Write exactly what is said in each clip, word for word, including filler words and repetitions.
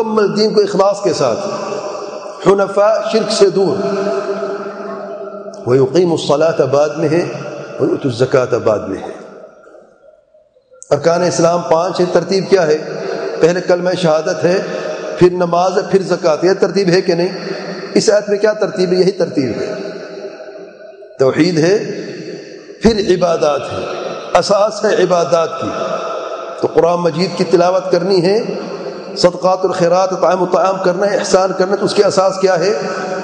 مکمل دین کو اخلاص کے ساتھ، حنفاء شرک سے دور، وَيُقِيمُ الصَّلَاةَ بعد میں ہے، وَيُؤْتُ الزَّكَاةَ بعد میں ہے۔ ارکان اسلام پانچ ہے، ترتیب کیا ہے؟ پہلے کلمہ شہادت ہے، پھر نماز ہے، پھر زکوٰۃ۔ یہ ترتیب ہے کہ نہیں؟ اس آیت میں کیا ترتیب ہے؟ یہی ترتیب ہے، توحید ہے، پھر عبادات ہے، اساس ہے عبادات کی۔ تو قرآن مجید کی تلاوت کرنی ہے، صدقات الخیرات، طعام الطعام کرنا ہے، احسان کرنا ہے، تو اس کی اساس کیا ہے؟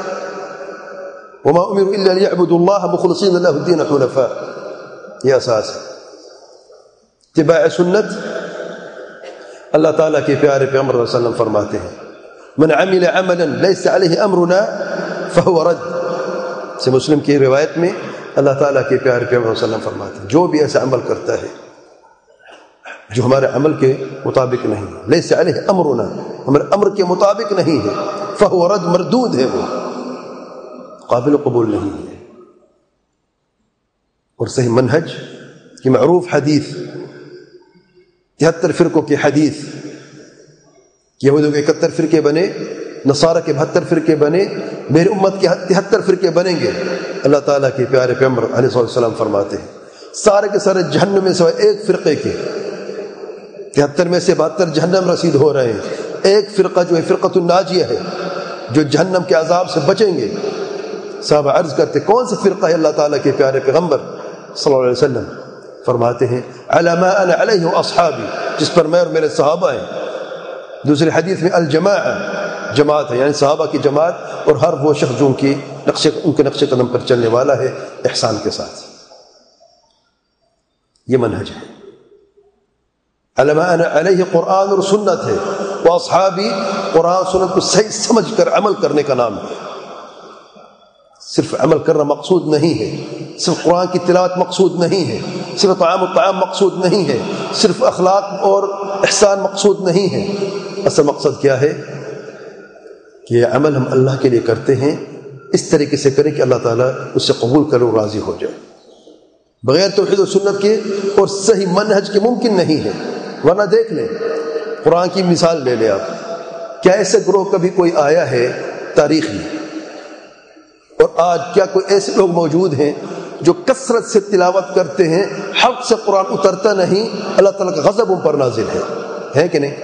وما امروا الا ليعبدوا الله مخلصين له الدين حنفاء، یہ اساس ہے۔ اتباع سنت، اللہ تعالیٰ کے پیارے پیغمبر صلی اللہ علیہ وسلم فرماتے ہیں من عمل عملا ليس عليه امرنا فهو رد، سے مسلم کی روایت میں اللہ تعالیٰ کے پیارے پیغمبر صلی اللہ علیہ وسلم فرماتے ہیں جو بھی ایسا عمل کرتا ہے جو ہمارے عمل کے مطابق نہیں ہے، لیس علیہ امرنا، ہمارے امر کے مطابق نہیں ہے، فہو رد، مردود ہے، وہ قابل قبول نہیں ہے۔ اور صحیح منہج کی معروف حدیث، تہتر فرقوں کی حدیث، یہودوں کے اکہتر فرقے بنے، نصارہ کے بہتر فرقے بنے، میری امت کے تہتر فرقے بنیں گے۔ اللہ تعالیٰ کے پیارے پیغمبر علیہ الصلوۃ والسلام فرماتے ہیں سارے کے سارے جہنم میں سوائے ایک فرقے کے، تہتر میں سے بہتر جہنم رسید ہو رہے ہیں، ایک فرقہ جو ہے فرقۃ الناجیہ ہے جو جہنم کے عذاب سے بچیں گے۔ صحابہ عرض کرتے کون سے فرقہ ہے اللہ تعالیٰ کے پیارے پیغمبر صلی اللہ علیہ وسلم؟ فرماتے ہیں علی ما انا علیہ واصحابی، جس پر میں اور میرے صحابہ ہیں۔ دوسری حدیث میں الجماعہ، جماعت ہے، یعنی صحابہ کی جماعت، اور ہر وہ شخص جو ان کی نقش ان کے نقش قدم پر چلنے والا ہے احسان کے ساتھ۔ یہ منہج ہے۔ علی ما انا علیہ قرآن اور سنت ہے، واصحابی قرآن سنت کو صحیح سمجھ کر عمل کرنے کا نام ہے۔ صرف عمل کرنا مقصود نہیں ہے، صرف قرآن کی تلاوت مقصود نہیں ہے، صرف طعام الطعام مقصود نہیں ہے، صرف اخلاق اور احسان مقصود نہیں ہے۔ اصل مقصد کیا ہے کہ یہ عمل ہم اللہ کے لیے کرتے ہیں، اس طریقے سے کریں کہ اللہ تعالیٰ اس سے قبول کرے اور راضی ہو جائے۔ بغیر توحید و سنت کے اور صحیح منہج کے ممکن نہیں ہے۔ ورنہ دیکھ لیں، قرآن کی مثال لے لیں آپ، کیا ایسے گروہ کبھی کوئی آیا ہے تاریخ میں؟ اور آج کیا کوئی ایسے لوگ موجود ہیں جو کثرت سے تلاوت کرتے ہیں، حق سے قرآن اترتا نہیں، اللہ تعالیٰ کا غضب ان پر نازل ہے؟ ہے کہ نہیں؟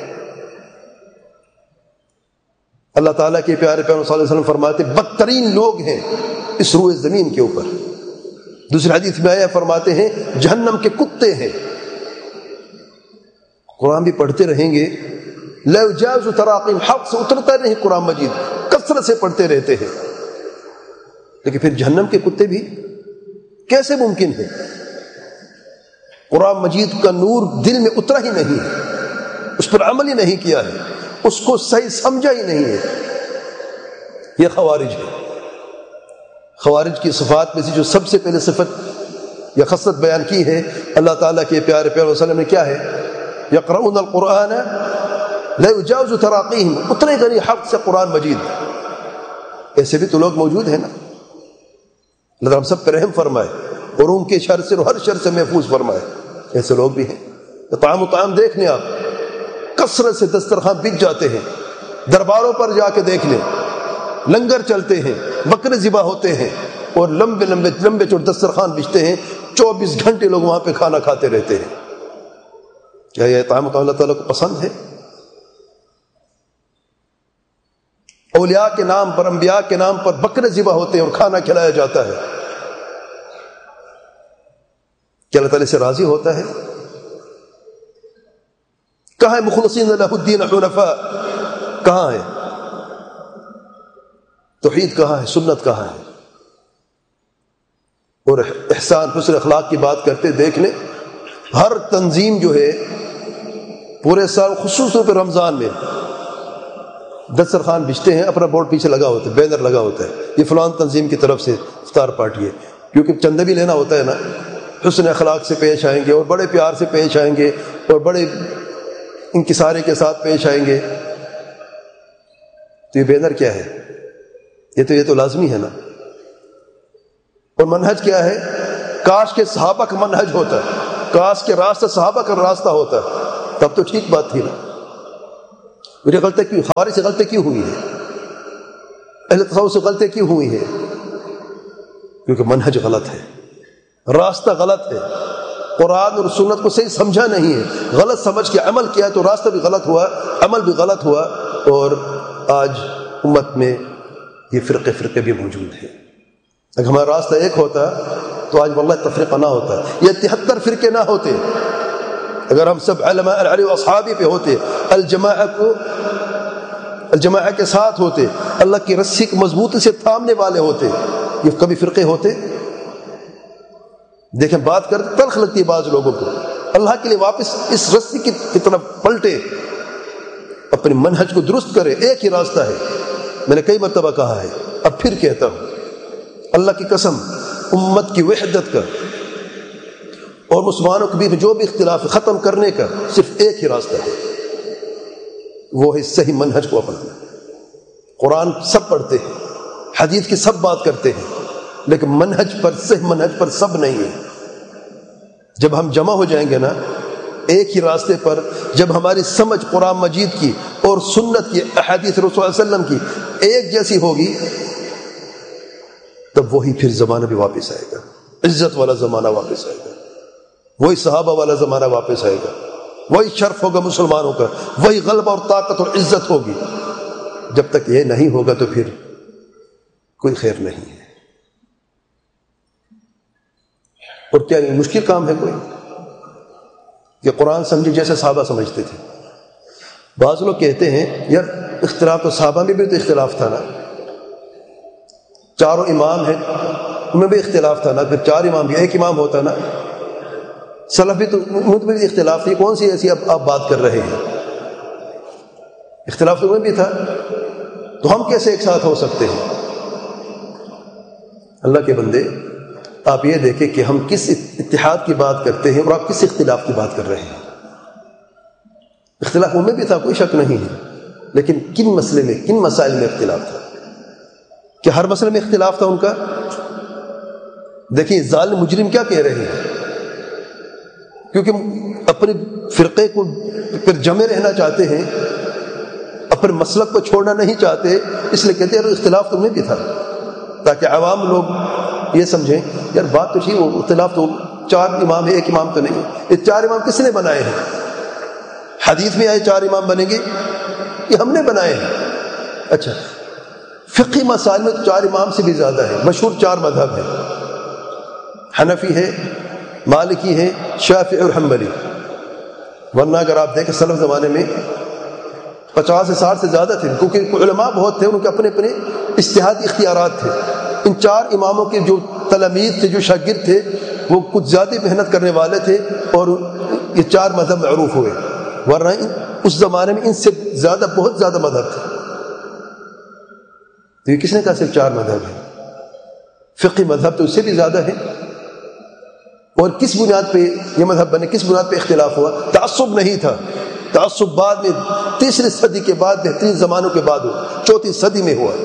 اللہ تعالیٰ کے پیارے پیغمبر صلی اللہ علیہ وسلم فرماتے بدترین لوگ ہیں اس روئے زمین کے اوپر۔ دوسری حدیث میں آیا فرماتے ہیں جہنم کے کتے ہیں۔ قرآن بھی پڑھتے رہیں گے، لا یجاوز تراقیم، حق سے اترتا نہیں قرآن مجید، کثرت سے پڑھتے رہتے ہیں، لیکن پھر جہنم کے کتے بھی کیسے ممکن ہے؟ قرآن مجید کا نور دل میں اترا ہی نہیں ہے، اس پر عمل ہی نہیں کیا ہے، اس کو صحیح سمجھا ہی نہیں ہے۔ یہ خوارج ہے۔ خوارج کی صفات میں سے جو سب سے پہلے صفت یا خصلت بیان کی ہے اللہ تعالیٰ کے پیارے پیغمبر صلی اللہ علیہ وسلم نے، کیا ہے؟ یقرؤون القرآن لا یجاوز تراقیہم، اترے گا نہیں حق سے قرآن مجید۔ ایسے بھی تو لوگ موجود ہیں نا، اللہ تعالیٰ ہم سب پر رحم فرمائے اور ان کے شر سے اور ہر شر سے محفوظ فرمائے۔ ایسے لوگ بھی ہیں۔ طعام و طعام دیکھ لیں آپ، کثرت سے دسترخوان بچ جاتے ہیں، درباروں پر جا کے دیکھ لیں، لنگر چلتے ہیں، بکرے ذبح ہوتے ہیں، اور لمبے لمبے لمبے چوڑے دسترخوان بچتے ہیں، چوبیس گھنٹے لوگ وہاں پہ کھانا کھاتے رہتے ہیں۔ کیا یہ طعام و طعام اللہ تعالیٰ کو پسند ہے؟ اولیاء کے نام پر، انبیاء کے نام پر بکرے ذبح ہوتے ہیں اور کھانا کھلایا جاتا ہے، کیا اللہ تعالیٰ سے راضی ہوتا ہے؟ کہاں ہے مخلصین لہ الدین حنفاء؟ کہاں ہے توحید؟ کہاں ہے سنت؟ کہاں ہے؟ اور احسان حسن اخلاق کی بات کرتے دیکھ لیں، ہر تنظیم جو ہے پورے سال خصوصاً پہ رمضان میں دسترخوان بچتے ہیں، اپنا بورڈ پیچھے لگا ہوتا ہے، بینر لگا ہوتا ہے، یہ فلان تنظیم کی طرف سے افطار پارٹی ہے، کیونکہ چندہ بھی لینا ہوتا ہے نا۔ حسن اخلاق سے پیش آئیں گے اور بڑے پیار سے پیش آئیں گے اور بڑے انکسارے کے ساتھ پیش آئیں گے، تو یہ بینر کیا ہے؟ یہ تو یہ تو لازمی ہے نا۔ اور منہج کیا ہے؟ کاش کے صحابہ کا منہج ہوتا ہے، کاش کے راستہ صحابہ کا راستہ ہوتا ہے، تب تو ٹھیک بات تھی نا۔ میری غلطی کیوں، خوارج سے غلطی کیوں ہوئی ہے، اہل تصوف سے غلطی کیوں ہوئی ہے؟ کیونکہ منہج غلط ہے، راستہ غلط ہے، قرآن اور سنت کو صحیح سمجھا نہیں ہے، غلط سمجھ کے عمل کیا تو راستہ بھی غلط ہوا، عمل بھی غلط ہوا، اور آج امت میں یہ فرقے فرقے بھی موجود ہیں۔ اگر ہمارا راستہ ایک ہوتا تو آج واللہ تفریقہ نہ ہوتا، یہ تہتر فرقے نہ ہوتے، اگر ہم سب علماء علی و اصحابی پہ ہوتے، الجماعہ کو الجماعہ کے ساتھ ہوتے، اللہ کی رسی کو مضبوطی سے تھامنے والے ہوتے، یہ کبھی فرقے ہوتے؟ دیکھیں بات کر تلخ لگتی ہے بعض لوگوں کو، اللہ کے لیے واپس اس رسی کی طرف پلٹے، اپنے منہج کو درست کرے، ایک ہی راستہ ہے۔ میں نے کئی مرتبہ کہا ہے، اب پھر کہتا ہوں، اللہ کی قسم، امت کی وحدت کا اور مسلمانوں کے بیچ جو بھی اختلاف ختم کرنے کا صرف ایک ہی راستہ ہے، وہ ہے صحیح منہج کو اپنانا۔ قرآن سب پڑھتے ہیں، حدیث کی سب بات کرتے ہیں، لیکن منہج پر، صحیح منہج پر سب نہیں ہے۔ جب ہم جمع ہو جائیں گے نا ایک ہی راستے پر، جب ہماری سمجھ قرآن مجید کی اور سنت کی، احادیث رسول صلی اللہ علیہ وسلم کی ایک جیسی ہوگی، تب وہی پھر زمانہ بھی واپس آئے گا، عزت والا زمانہ واپس آئے گا، وہی صحابہ والا زمانہ واپس آئے گا، وہی شرف ہوگا مسلمانوں کا، وہی غلبہ اور طاقت اور عزت ہوگی۔ جب تک یہ نہیں ہوگا تو پھر کوئی خیر نہیں ہے۔ اور کیا یہ مشکل کام ہے کوئی کہ قرآن سمجھے جیسے صحابہ سمجھتے تھے؟ بعض لوگ کہتے ہیں یار اختلاف تو صحابہ میں بھی تو اختلاف تھا نا، چاروں امام ہیں ان میں بھی اختلاف تھا نا، پھر چار امام بھی ایک امام ہوتا نا، سلف بھی تو ان میں بھی اختلاف تھی، کون سی ایسی اب آپ بات کر رہے ہیں؟ اختلاف تو ان میں بھی تھا، تو ہم کیسے ایک ساتھ ہو سکتے ہیں؟ اللہ کے بندے، آپ یہ دیکھیں کہ ہم کس اتحاد کی بات کرتے ہیں اور آپ کس اختلاف کی بات کر رہے ہیں۔ اختلاف ان میں بھی تھا، کوئی شک نہیں ہے، لیکن کن مسئلے میں، کن مسائل میں اختلاف تھا؟ کہ ہر مسئلے میں اختلاف تھا ان کا؟ دیکھیں ظالم مجرم کیا کہہ رہے ہیں، کیونکہ اپنے فرقے کو پھر جمے رہنا چاہتے ہیں، اپنے مسلک کو چھوڑنا نہیں چاہتے، اس لیے کہتے ہیں اختلاف تو ان میں بھی تھا، تاکہ عوام لوگ یہ سمجھیں یار بات تو ٹھیک، وہ اختلاف تو چار امام ہے، ایک امام تو نہیں۔ یہ چار امام کس نے بنائے ہیں؟ حدیث میں آئے چار امام بنیں گے، یہ ہم نے بنائے ہیں۔ اچھا، فقہی مسائل میں تو چار امام سے بھی زیادہ ہے، مشہور چار مذہب ہیں، حنفی ہے، مالکی ہے، شافعی اور حنبلی۔ ورنہ اگر آپ دیکھیں سلف زمانے میں پچاس سے ساٹھ سے زیادہ تھے، کیونکہ علماء بہت تھے، ان کے اپنے اپنے اجتہادی اختیارات تھے۔ ان چار اماموں کے جو تلامید تھے، جو شاگرد تھے، وہ کچھ زیادہ محنت کرنے والے تھے، اور یہ چار مذہب معروف ہوئے، ورنہ اس زمانے میں ان سے زیادہ، بہت زیادہ مذہب تھے۔ تو یہ کس نے کہا صرف چار مذہب ہیں؟ فقہی مذہب تو اس سے بھی زیادہ ہے۔ اور کس بنیاد پہ یہ مذہب بنے، کس بنیاد پہ اختلاف ہوا؟ تعصب نہیں تھا، تعصب بعد میں تیسری صدی کے بعد، بہترین زمانوں کے بعد ہوا، چوتھی صدی میں ہوا۔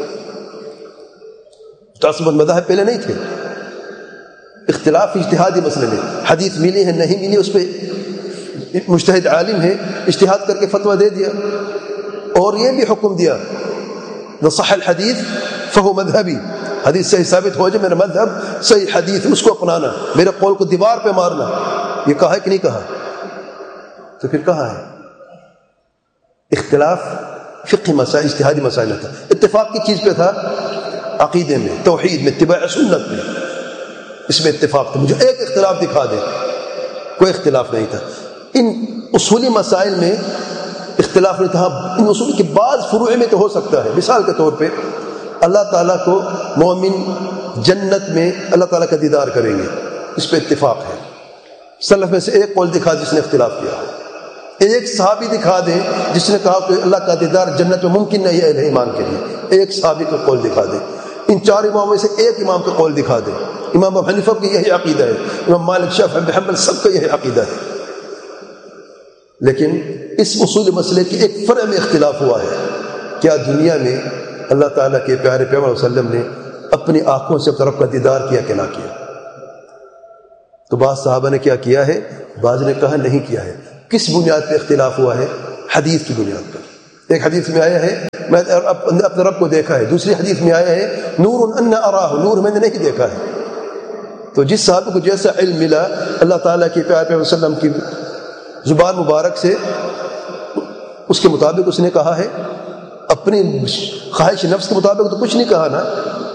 تعصب مذاہب پہلے نہیں تھے۔ اختلاف اجتہادی مسئلے میں، حدیث ملی ہے نہیں ملی، اس پہ مجتہد عالم ہے، اجتہاد کر کے فتویٰ دے دیا، اور یہ بھی حکم دیا نہ صح الحدیث فہو مذہبی، حدیث صحیح ثابت ہو جائے میرا مذہب صحیح حدیث، اس کو اپنانا، میرے قول کو دیوار پہ مارنا۔ یہ کہا ہے کہ نہیں کہا؟ تو پھر کہا ہے اختلاف فقہی مسائل، اجتہادی مسائل تھا، اتفاق کی چیز پہ تھا، عقیدے میں، توحید میں، اتباع سنت میں، اس میں اتفاق تھا۔ مجھے ایک اختلاف دکھا دے، کوئی اختلاف نہیں تھا۔ ان اصولی مسائل میں اختلاف نہیں تھا، ان اصول کے بعض فروع میں تو ہو سکتا ہے۔ مثال کے طور پہ اللہ تعالیٰ کو مومن جنت میں اللہ تعالیٰ کا دیدار کریں گے، اس پہ اتفاق ہے۔ سلف میں سے ایک قول دکھا جس نے اختلاف کیا، ایک صحابی دکھا دیں جس نے کہا کہ اللہ کا دیدار جنت میں ممکن نہیں ہے اہل ایمان کے لیے، ایک صحابی کو قول دکھا دیں۔ ان چار اماموں میں سے ایک امام کا قول دکھا دیں، امام ابو حنیفہ کی یہی عقیدہ ہے، امام مالک، شافعی، احمد حنبل، سب کا یہی عقیدہ ہے۔ لیکن اس اصول مسئلے کے ایک فرع میں اختلاف ہوا ہے، کیا دنیا میں اللہ تعالیٰ کے پیارے پیغمبر صلی اللہ علیہ وسلم نے اپنی آنکھوں سے اپنے رب کا دیدار کیا کہ نہ کیا؟ تو بعض صحابہ نے کیا کیا ہے، بعض نے کہا نہیں کیا ہے۔ کس بنیاد پہ اختلاف ہوا ہے؟ حدیث کی بنیاد پر۔ ایک حدیث میں آیا ہے میں نے اپنے رب کو دیکھا ہے، دوسری حدیث میں آیا ہے نور ان اراہ، نور میں نے نہیں دیکھا ہے۔ تو جس صحابی کو جیسا علم ملا اللہ تعالیٰ کے پیارے پیغمبر صلی اللہ علیہ وسلم کی زبان مبارک سے، اس کے مطابق اس نے کہا ہے، اپنی خواہش نفس کے مطابق تو کچھ نہیں کہا نا۔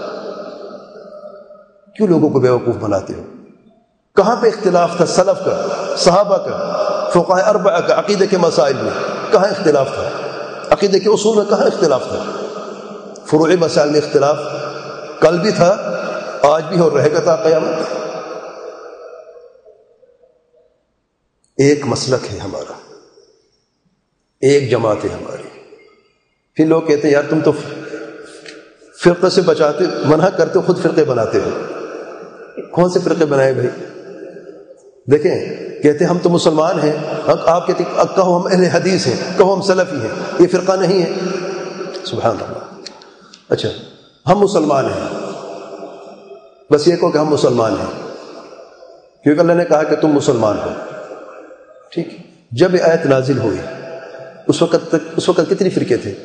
کیوں لوگوں کو بیوقوف بناتے ہو؟ کہاں پہ اختلاف تھا سلف کا، صحابہ کا، فقہاء اربعہ کا عقیدے کے مسائل میں؟ کہاں اختلاف تھا؟ عقیدے کے اصول میں کہاں اختلاف تھا؟ فروعی مسائل میں اختلاف کل بھی تھا، آج بھی اور رہے گا تا قیامت۔ ایک مسلک ہے ہمارا، ایک جماعت ہے ہماری۔ پھر لوگ کہتے ہیں یار تم تو فرقے سے بچاتے، منع کرتے ہو، خود فرقے بناتے ہو۔ کون سے فرقے بنائے بھائی؟ دیکھیں کہتے ہیں ہم تو مسلمان ہیں، آپ کہتے ہیں کہو ہم اہل حدیث ہیں، کہو ہم سلفی ہیں، یہ فرقہ نہیں ہے۔ سبحان اللہ۔ اچھا ہم مسلمان ہیں، بس یہ کہو کہ ہم مسلمان ہیں، کیونکہ اللہ نے کہا کہ تم مسلمان ہو، ٹھیک۔ جب یہ آیت نازل ہوئی اس وقت تک اس وقت کتنی فرقے تھے؟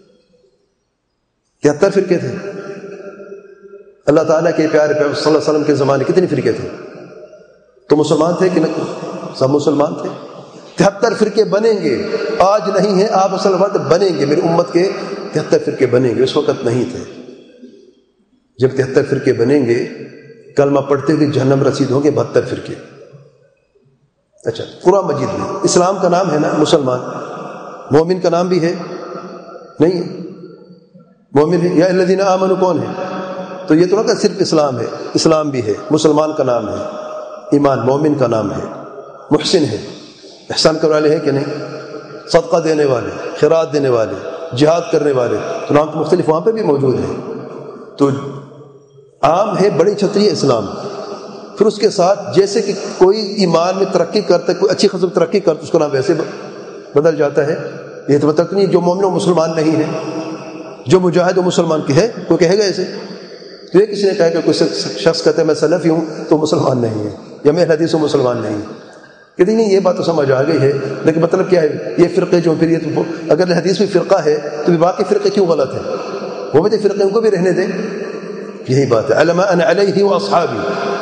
تہتر فرقے تھے۔ اللہ تعالیٰ کے پیارے پیغمبر صلی اللہ علیہ وسلم کے زمانے کتنے فرقے تھے؟ تو مسلمان تھے کہ نہیں؟ سب مسلمان تھے۔ تہتر فرقے بنیں گے، آج نہیں ہیں، آپ مسلمان بنیں گے، میری امت کے تہتر فرقے بنیں گے، اس وقت نہیں تھے۔ جب تہتر فرقے بنیں گے، کلمہ پڑھتے ہوئے جہنم رسید ہوں گے بہتر فرقے۔ اچھا قرآن مجید میں اسلام کا نام ہے نا مسلمان، مومن کا نام بھی ہے نہیں ہے؟ مومن ہے یا الذین آمنوا کون ہے؟ تو یہ تو نہ کہ صرف اسلام ہے، اسلام بھی ہے، مسلمان کا نام ہے، ایمان مومن کا نام ہے، محسن ہے، احسان کرنے والے ہیں کہ نہیں، صدقہ دینے والے، خیرات دینے والے، جہاد کرنے والے، تو نام تو مختلف وہاں پہ بھی موجود ہیں۔ تو عام ہے بڑی چھتری اسلام۔ پھر اس کے ساتھ جیسے کہ کوئی ایمان میں ترقی کرتا ہے، کوئی اچھی خصوص ترقی کرتا ہے، اس کا نام ویسے بدل جاتا ہے۔ یہ تو مطلب نہیں جو مومن و مسلمان نہیں ہے، جو مجاہد و مسلمان کی ہے، کوئی کہے گا ایسے؟ تو یہ کسی نے کہا کہ کوئی شخص کہتا ہے میں سلفی ہوں تو مسلمان نہیں ہے، یا میں حدیث و مسلمان نہیں ہے، کہتے نہیں یہ بات تو سمجھ آ گئی ہے، لیکن مطلب کیا ہے یہ فرقے جو پھر یہ تو اگر حدیث میں فرقہ ہے تو باقی فرقے کیوں غلط ہے؟ وہ بھی تو فرقے ان کو بھی رہنے دیں۔ یہی بات ہے علما انا علیہ و اصحابی،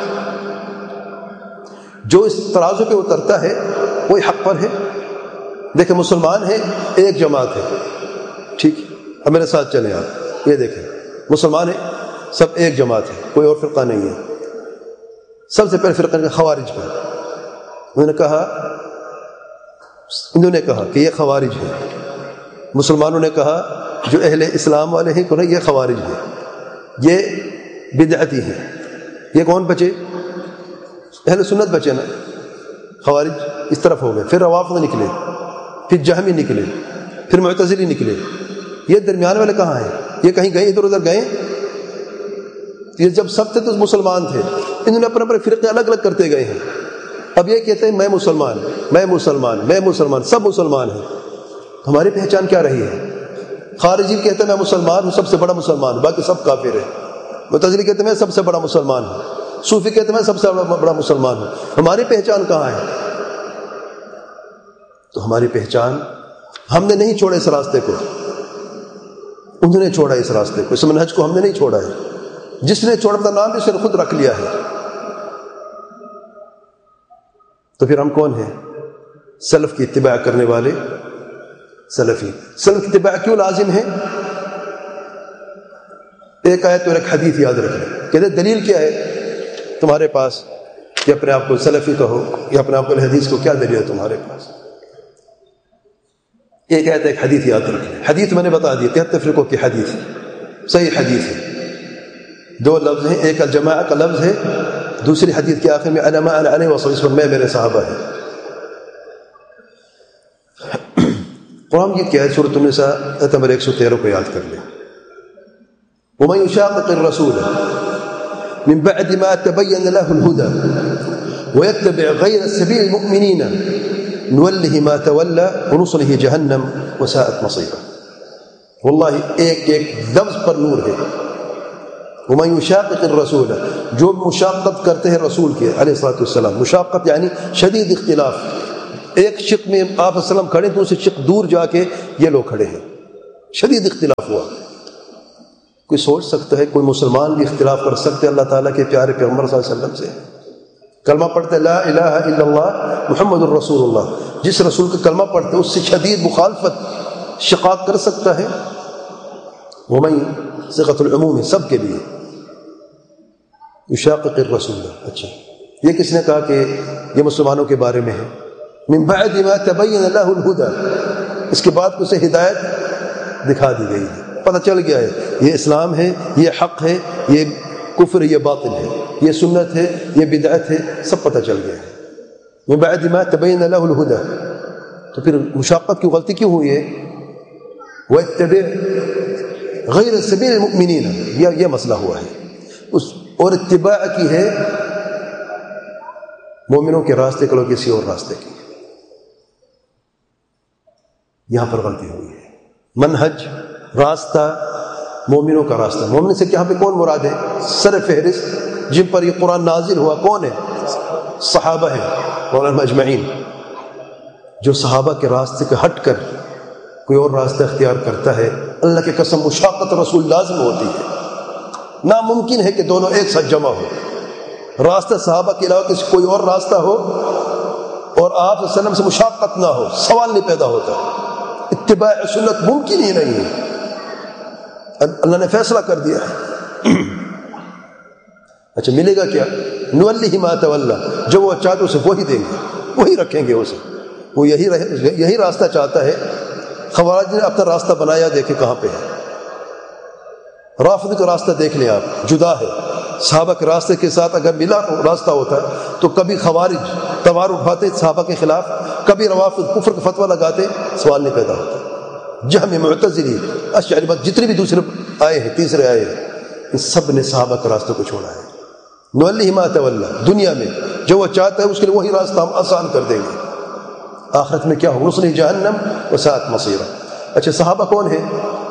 جو اس ترازو پہ اترتا ہے وہی حق پر ہے۔ دیکھیں مسلمان ہے، ایک جماعت ہے، ٹھیک، اب میرے ساتھ چلیں آپ، یہ دیکھیں مسلمان ہے، سب ایک جماعت ہے، کوئی اور فرقہ نہیں ہے۔ سب سے پہلے فرقہ خوارج کا، انہوں نے کہا انہوں نے کہا کہ یہ خوارج ہے۔ مسلمانوں نے کہا جو اہل اسلام والے ہیں کہ یہ خوارج ہے، یہ بدعتی ہیں۔ یہ کون بچے؟ اہل سنت بچے نا، خوارج اس طرف ہو گئے، پھر روافض نکلے، پھر جہمی نکلے، پھر معتزلی نکلے۔ یہ درمیان والے کہاں ہیں؟ یہ کہیں گئے ادھر ادھر گئے؟ یہ جب سب تھے تو مسلمان تھے، انہوں نے اپنے اپنے فرقے الگ الگ کرتے گئے ہیں۔ اب یہ کہتے ہیں میں مسلمان میں مسلمان میں مسلمان سب مسلمان ہیں۔ ہماری پہچان کیا رہی ہے؟ خارجی کہتے ہیں میں مسلمان ہوں، سب سے بڑا مسلمان، باقی سب کافر ہیں۔ معتزلی کہتے ہیں میں سب سے بڑا مسلمان ہوں، صوفی کہتے ہیں میں سب سے بڑا مسلمان ہوں۔ ہماری پہچان کہاں ہے؟ تو ہماری پہچان، ہم نے نہیں چھوڑا اس راستے کو، انہوں نے چھوڑا اس راستے کو، اس منہج کو ہم نے نہیں چھوڑا ہے۔ جس نے چھوڑا اپنا نام بھی اس نے خود رکھ لیا ہے۔ تو پھر ہم کون ہیں؟ سلف کی اتباع کرنے والے سلفی۔ سلف کی اتباع کیوں لازم ہے؟ ایک آیت اور ایک حدیث یاد رکھیں۔ کہتے دلیل کیا ہے تمہارے پاس کہ اپنے آپ کو سلفی کہو یا اپنے آپ کو حدیث کو؟ کیا دلیل ہے تمہارے پاس؟ ایک آیت ایک حدیث یاد رکھیں۔ حدیث میں نے بتا دی تہتر فرقوں کی حدیث، صحیح حدیث ہے، دو لفظ ہیں، ایک الجماعہ کا لفظ ہے، دوسری حدیث کے آخر میں علما انا علیہ وصحبہ، میں میرے صحابہ ہیں۔ قرآن یہ کیا ہے؟ سورۃ النساء آیت نمبر ایک سو تیرہ کو یاد کر لیں۔ ومن يشاقق الرسول من بعد ما تبين له الهدى ويتبع غير سبيل المؤمنين نوله ما تولى ونصله جهنم وساءت مصيرا۔ واللہ ایک ایک لفظ پر نور ہے۔ ومن يشاقق الرسول، جو مشاقت کرتے ہیں رسول کے علیہ الصلوۃ والسلام، مشاقت یعنی شدید اختلاف، ایک شق میں آپ وسلم کھڑے تو اسے شق دور جا کے یہ لوگ کھڑے ہیں، شدید اختلاف ہوا. کوئی سوچ سکتا ہے کوئی مسلمان بھی اختلاف کر سکتے اللہ تعالیٰ کے پیارے پیغمبر صلی اللہ علیہ وسلم سے؟ کلمہ پڑھتے لا الہ الا اللہ محمد الرسول اللہ، جس رسول کا کلمہ پڑھتے اس سے شدید مخالفت شقاق کر سکتا ہے؟ ومن صيغۃ العموم ہے سب کے لیے. یشاقق الرسول. اچھا یہ کس نے کہا کہ یہ مسلمانوں کے بارے میں ہے؟ من بعد ما تبین له الهدى، اس کے بعد اسے ہدایت دکھا دی گئی ہے، پتہ چل گیا ہے یہ اسلام ہے، یہ حق ہے، یہ کفر ہے، یہ باطل ہے، یہ سنت ہے، یہ بدعت ہے، سب پتہ چل گیا ہے. من بعد ما تبین له الهدى. تو پھر مشاقت کی غلطی کیوں ہوئی ہے؟ وَاتَّبِعْ غیر سبیل المؤمنین، یہ یہ مسئلہ ہوا ہے. اس اور اتباع کی ہے مومنوں کے راستے کو کسی اور راستے کی، یہاں پر غلطی ہوئی ہے. منہج راستہ مومنوں کا راستہ. مومن سے یہاں پہ کون مراد ہے؟ سر فہرست جن پر یہ قرآن نازل ہوا کون ہے؟ صحابہ ہیں مولانا اجمعین. جو صحابہ کے راستے کے ہٹ کر کوئی اور راستہ اختیار کرتا ہے، اللہ کی قسم مشاقت رسول لازم ہوتی ہے. ناممکن ہے کہ دونوں ایک ساتھ جمع ہو. راستہ صحابہ کے علاوہ کسی کوئی اور راستہ ہو اور آپ صلی اللہ علیہ وسلم سے مشاقت نہ ہو، سوال نہیں پیدا ہوتا. اتباع سنت ممکن ہی نہیں ہے. اللہ نے فیصلہ کر دیا ہے. اچھا ملے گا کیا؟ نولیہ ما تولی، جو وہ چاہتے اسے وہی دیں گے، وہی رکھیں گے اسے. وہ یہی یہی راستہ چاہتا ہے. خوارج نے اپنا راستہ بنایا، دیکھیں کہاں پہ ہے. رافض کا راستہ دیکھ لیں آپ، جدا ہے. صحابہ کے راستے کے ساتھ اگر ملا راستہ ہوتا ہے تو کبھی خوارج تلوار اٹھاتے صحابہ کے خلاف، کبھی روافض کفر کا فتویٰ لگاتے، سوال نہیں پیدا ہوتا. جہمی، معتزلی، اشعری، جتنے بھی دوسرے آئے ہیں، تیسرے آئے ہیں، ان سب نے صحابہ کے راستے کو چھوڑا ہے. نولیہ ما تولی، دنیا میں جو وہ چاہتا ہے اس کے لیے وہی راستہ ہم آسان کر دیں گے. آخرت میں کیا ہو؟ نصلی جہنم وساءت مصیرا. اچھا صحابہ کون ہیں؟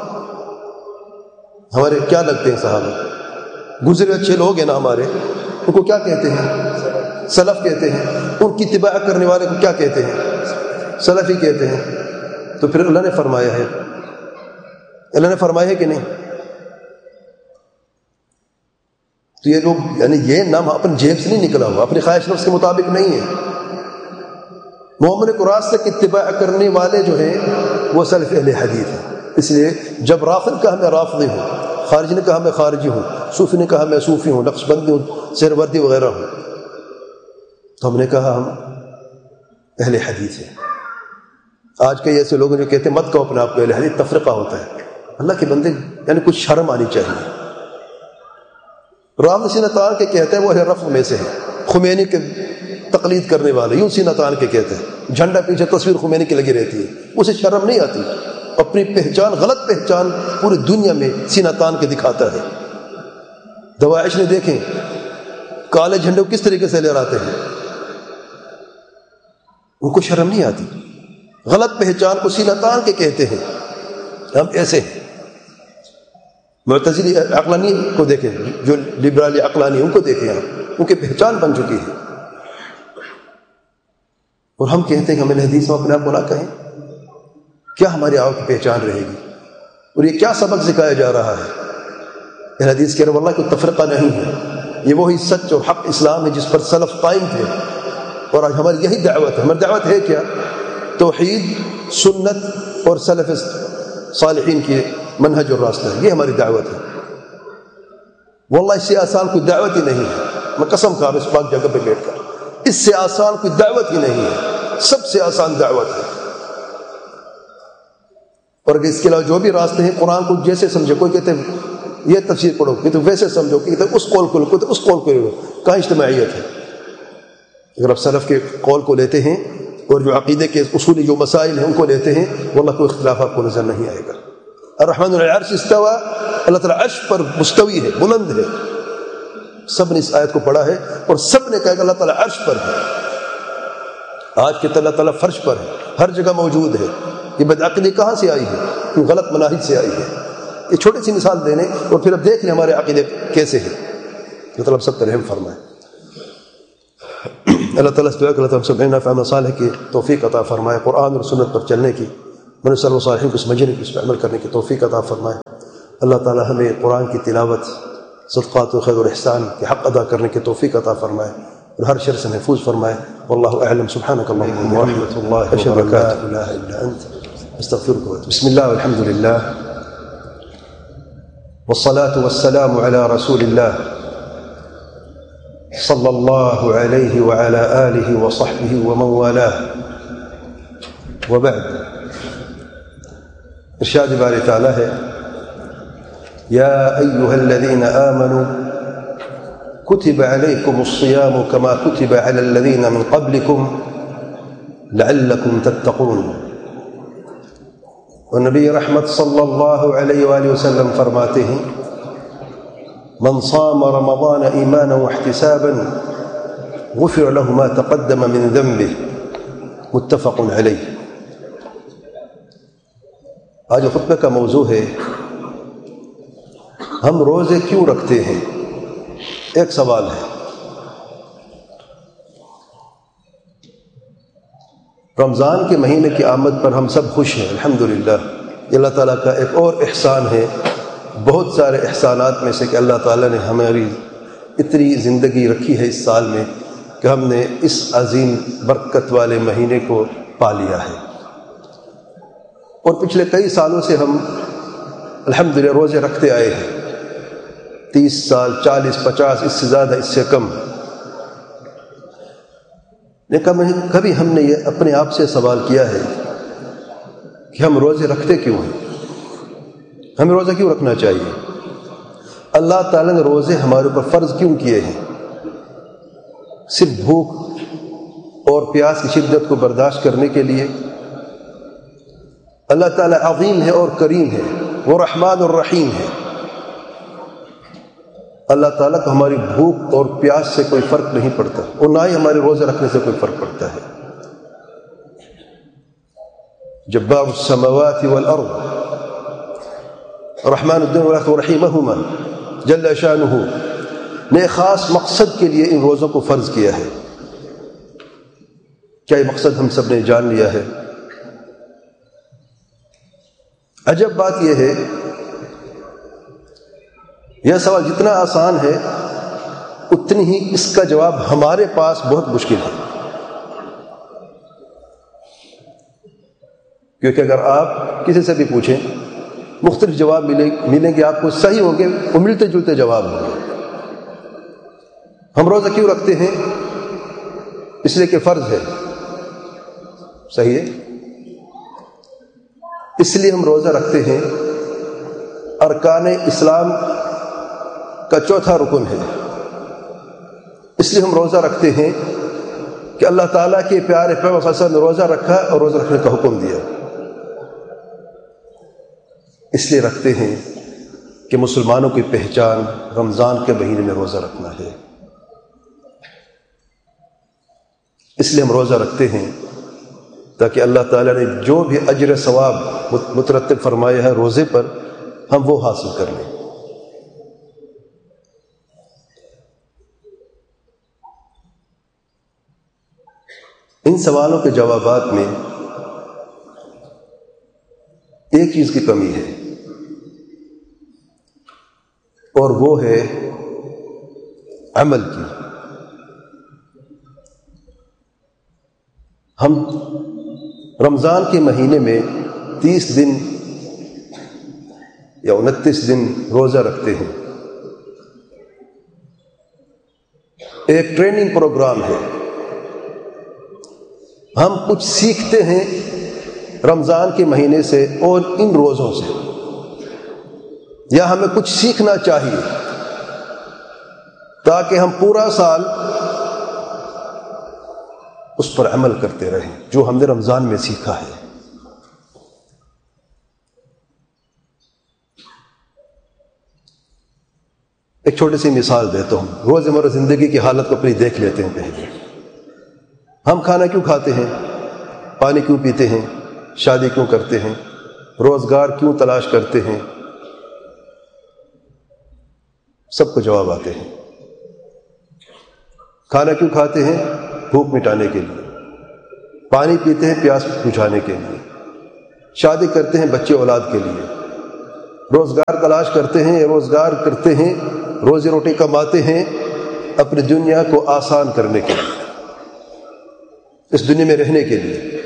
ہمارے کیا لگتے ہیں صحابہ؟ گزرے اچھے لوگ ہیں نا ہمارے، ان کو کیا کہتے ہیں؟ سلف کہتے ہیں. ان کی اتباع کرنے والے کو کیا کہتے ہیں؟ سلفی کہتے ہیں. تو پھر اللہ نے فرمایا ہے، اللہ نے فرمایا ہے کہ نہیں؟ تو یہ لوگ یعنی یہ نام اپنے جیب سے نہیں نکلا ہوا، اپنی خواہش نفس کے مطابق نہیں ہے. مومن کو راستہ کی اتباع کرنے والے جو ہیں وہ سلف اہل حدیث ہیں. اس لیے جب رافض کہا میں رافضی ہوں، خارجی نے کہا میں خارجی ہوں، صوفی نے کہا میں صوفی ہوں، نقش بندی ہوں، سہروردی وغیرہ ہوں، تو ہم نے کہا ہم اہل حدیث ہیں. آج کئی ایسے لوگ جو کہتے ہیں مت کہو اپنے آپ کو اہل حدیث، تفرقہ ہوتا ہے. اللہ کے بندے یعنی کچھ شرم آنی چاہیے. رافض سینہ تان کے کہتے ہیں وہ اہل رفض میں سے ہیں، خمینی کے تقلید کرنے والے یوں سینہ تان کے کہتے ہیں، جھنڈا پیچھے تصویر خمینی کی لگی رہتی ہے، اسے شرم نہیں آتی. اپنی پہچان، غلط پہچان پوری دنیا میں سینہ تان کے دکھاتا ہے. دواعش نے دیکھیں کالے جھنڈے کو کس طریقے سے لہراتے ہیں، ان کو شرم نہیں آتی. غلط پہچان کو سینہ تان کے کہتے ہیں. ہم ایسے ہیں. معتزلی عقلانی کو دیکھیں، جو لبرالی عقلانی ان کو دیکھیں، آپ ان کی پہچان بن چکی ہے. اور ہم کہتے ہیں کہ ہمیں حدیث میں اپنے آپ کو نہ کہیں. کیا ہماری آؤ کی پہچان رہے گی؟ اور یہ کیا سبق سکھایا جا رہا ہے؟ اہل حدیث کہہ رہے واللہ کوئی تفرقہ نہیں ہے، یہ وہی سچ اور حق اسلام ہے جس پر سلف قائم تھے. اور آج ہماری یہی دعوت ہے. ہماری دعوت ہے کیا؟ توحید، سنت اور سلف صالحین کی منہج اور راستہ ہے. یہ ہماری دعوت ہے. واللہ اس سے آسان کوئی دعوت ہی نہیں ہے. میں قسم کھا رہا ہوں اس پاک جگہ پہ بیٹھ کر، اس سے آسان کوئی دعوت ہی نہیں ہے. سب سے آسان دعوت ہے. اور اگر اس کے علاوہ جو بھی راستے ہیں، قرآن کو جیسے سمجھو، کوئی کہتے ہیں یہ تفسیر پڑھو، کہ تو ویسے سمجھو، کہ تو اس قول کو لو، تو اس قول کو لو. کہاں اجتماعیت ہے؟ اگر آپ سلف کے قول کو لیتے ہیں اور جو عقیدے کے اصولی جو مسائل ہیں ان کو لیتے ہیں، واللہ کوئی اختلاف آپ کو نظر نہیں آئے گا. الرحمن علی العرش استوى، اللہ تعالیٰ عرش پر مستوی ہے، بلند ہے. سب نے اس آیت کو پڑھا ہے اور سب نے کہا کہ اللہ تعالیٰ عرش پر ہے. آج کے اللہ تعالیٰ فرش پر ہے، ہر جگہ موجود ہے. یہ بدعقیدی کہاں سے آئی ہے؟ یہ غلط مناہج سے آئی ہے. یہ چھوٹی سی مثال دینے اور پھر اب دیکھ لیں ہمارے عقیدے کیسے ہیں. اللہ تعالیٰ سب پر رحم فرمائے. اللہ تعالیٰ سے دعا کہ اللہ تعالیٰ سب عنا فعمل صالح کی توفیق عطا فرمائے، قرآن اور سنت پر چلنے کی. من سلف صالحین کو سمجھنے کی، اس پہ عمل کرنے کی توفیق عطا فرمائے۔ اللہ تعالی ہمیں قرآن کی تلاوت، صدقات و خیر و احسان کے حق ادا کرنے کی توفیق عطا فرمائے اور ہر شر سے محفوظ فرمائے۔ واللہ اعلم، سبحانک اللہم ورحمۃ اللہ اشہد ان لا الہ الا انت استغفرک واتوب۔ بسم اللہ والحمد للہ والصلاة والسلام على رسول اللہ صلی اللہ علیہ وعلى آلہ وصحبہ ومن والاہ، وبعد۔ ارشاد باری تعالی ہے، یا ایہا الذین آمنوا کتب علیکم الصیام کما کتب علی الذین من قبلکم لعلکم تتقون۔ اور نبی رحمت صلی اللہ علیہ وآلہ وسلم فرماتے ہیں، من صام رمضان ایمانا واحتسابا غفر له ما تقدم من ذنبه، متفق علیہ۔ آج خطبہ کا موضوع ہے ہم روزے کیوں رکھتے ہیں۔ ایک سوال ہے، رمضان کے مہینے کی آمد پر ہم سب خوش ہیں الحمدللہ۔ یہ اللہ تعالیٰ کا ایک اور احسان ہے بہت سارے احسانات میں سے کہ اللہ تعالیٰ نے ہماری اتنی زندگی رکھی ہے اس سال میں کہ ہم نے اس عظیم برکت والے مہینے کو پا لیا ہے۔ اور پچھلے کئی سالوں سے ہم الحمدللہ روزے رکھتے آئے ہیں، تیس سال، چالیس، پچاس، اس سے زیادہ، اس سے کم۔ لیکن کبھی ہم نے یہ اپنے آپ سے سوال کیا ہے کہ ہم روزے رکھتے کیوں ہیں، ہمیں روزہ کیوں رکھنا چاہیے؟ اللہ تعالیٰ نے روزے ہمارے اوپر فرض کیوں کیے ہیں؟ صرف بھوک اور پیاس کی شدت کو برداشت کرنے کے لیے؟ اللہ تعالیٰ عظیم ہے اور کریم ہے، وہ رحمان اور رحیم ہے۔ اللہ تعالیٰ کو ہماری بھوک اور پیاس سے کوئی فرق نہیں پڑتا، اور نہ ہی ہمارے روزے رکھنے سے کوئی فرق پڑتا ہے۔ جبار السماوات والارض رحمان الدین والآخرۃ ورحیمہما جل شانہ نے خاص مقصد کے لیے ان روزوں کو فرض کیا ہے۔ کیا یہ مقصد ہم سب نے جان لیا ہے؟ عجب بات یہ ہے، یہ سوال جتنا آسان ہے اتنی ہی اس کا جواب ہمارے پاس بہت مشکل ہے، کیونکہ اگر آپ کسی سے بھی پوچھیں مختلف جواب ملیں ملیں گے آپ کو، صحیح ہوں گے وہ ملتے جلتے جواب ہوں گے۔ ہم روزہ کیوں رکھتے ہیں؟ اس لیے کہ فرض ہے، صحیح ہے؟ اس لیے ہم روزہ رکھتے ہیں، ارکان اسلام کا چوتھا رکن ہے۔ اس لیے ہم روزہ رکھتے ہیں کہ اللہ تعالیٰ کے پیارے پیغمبر صلی اللہ علیہ وسلم نے روزہ رکھا اور روزہ رکھنے کا حکم دیا۔ اس لیے رکھتے ہیں کہ مسلمانوں کی پہچان رمضان کے مہینے میں روزہ رکھنا ہے۔ اس لیے ہم روزہ رکھتے ہیں تاکہ اللہ تعالیٰ نے جو بھی اجر ثواب مترتب فرمایا ہے روزے پر، ہم وہ حاصل کر لیں۔ ان سوالوں کے جوابات میں ایک چیز کی کمی ہے، اور وہ ہے عمل کی۔ ہم رمضان کے مہینے میں تیس دن یا انتیس دن روزہ رکھتے ہیں، ایک ٹریننگ پروگرام ہے۔ ہم کچھ سیکھتے ہیں رمضان کے مہینے سے اور ان روزوں سے، یا ہمیں کچھ سیکھنا چاہیے تاکہ ہم پورا سال اس پر عمل کرتے رہیں جو ہم نے رمضان میں سیکھا ہے۔ ایک چھوٹی سی مثال دیتا ہوں، روزمرہ زندگی کی حالت کو اپنی دیکھ لیتے ہیں۔ پہلے ہم کھانا کیوں کھاتے ہیں، پانی کیوں پیتے ہیں، شادی کیوں کرتے ہیں، روزگار کیوں تلاش کرتے ہیں، سب کو جواب آتے ہیں۔ کھانا کیوں کھاتے ہیں، بھوک مٹانے کے لیے، پانی پیتے ہیں پیاس بجھانے کے لیے، شادی کرتے ہیں بچے اولاد کے لیے، روزگار تلاش کرتے ہیں، روزگار کرتے ہیں، روزی روٹی کماتے ہیں اپنی دنیا کو آسان کرنے کے لیے، اس دنیا میں رہنے کے لیے،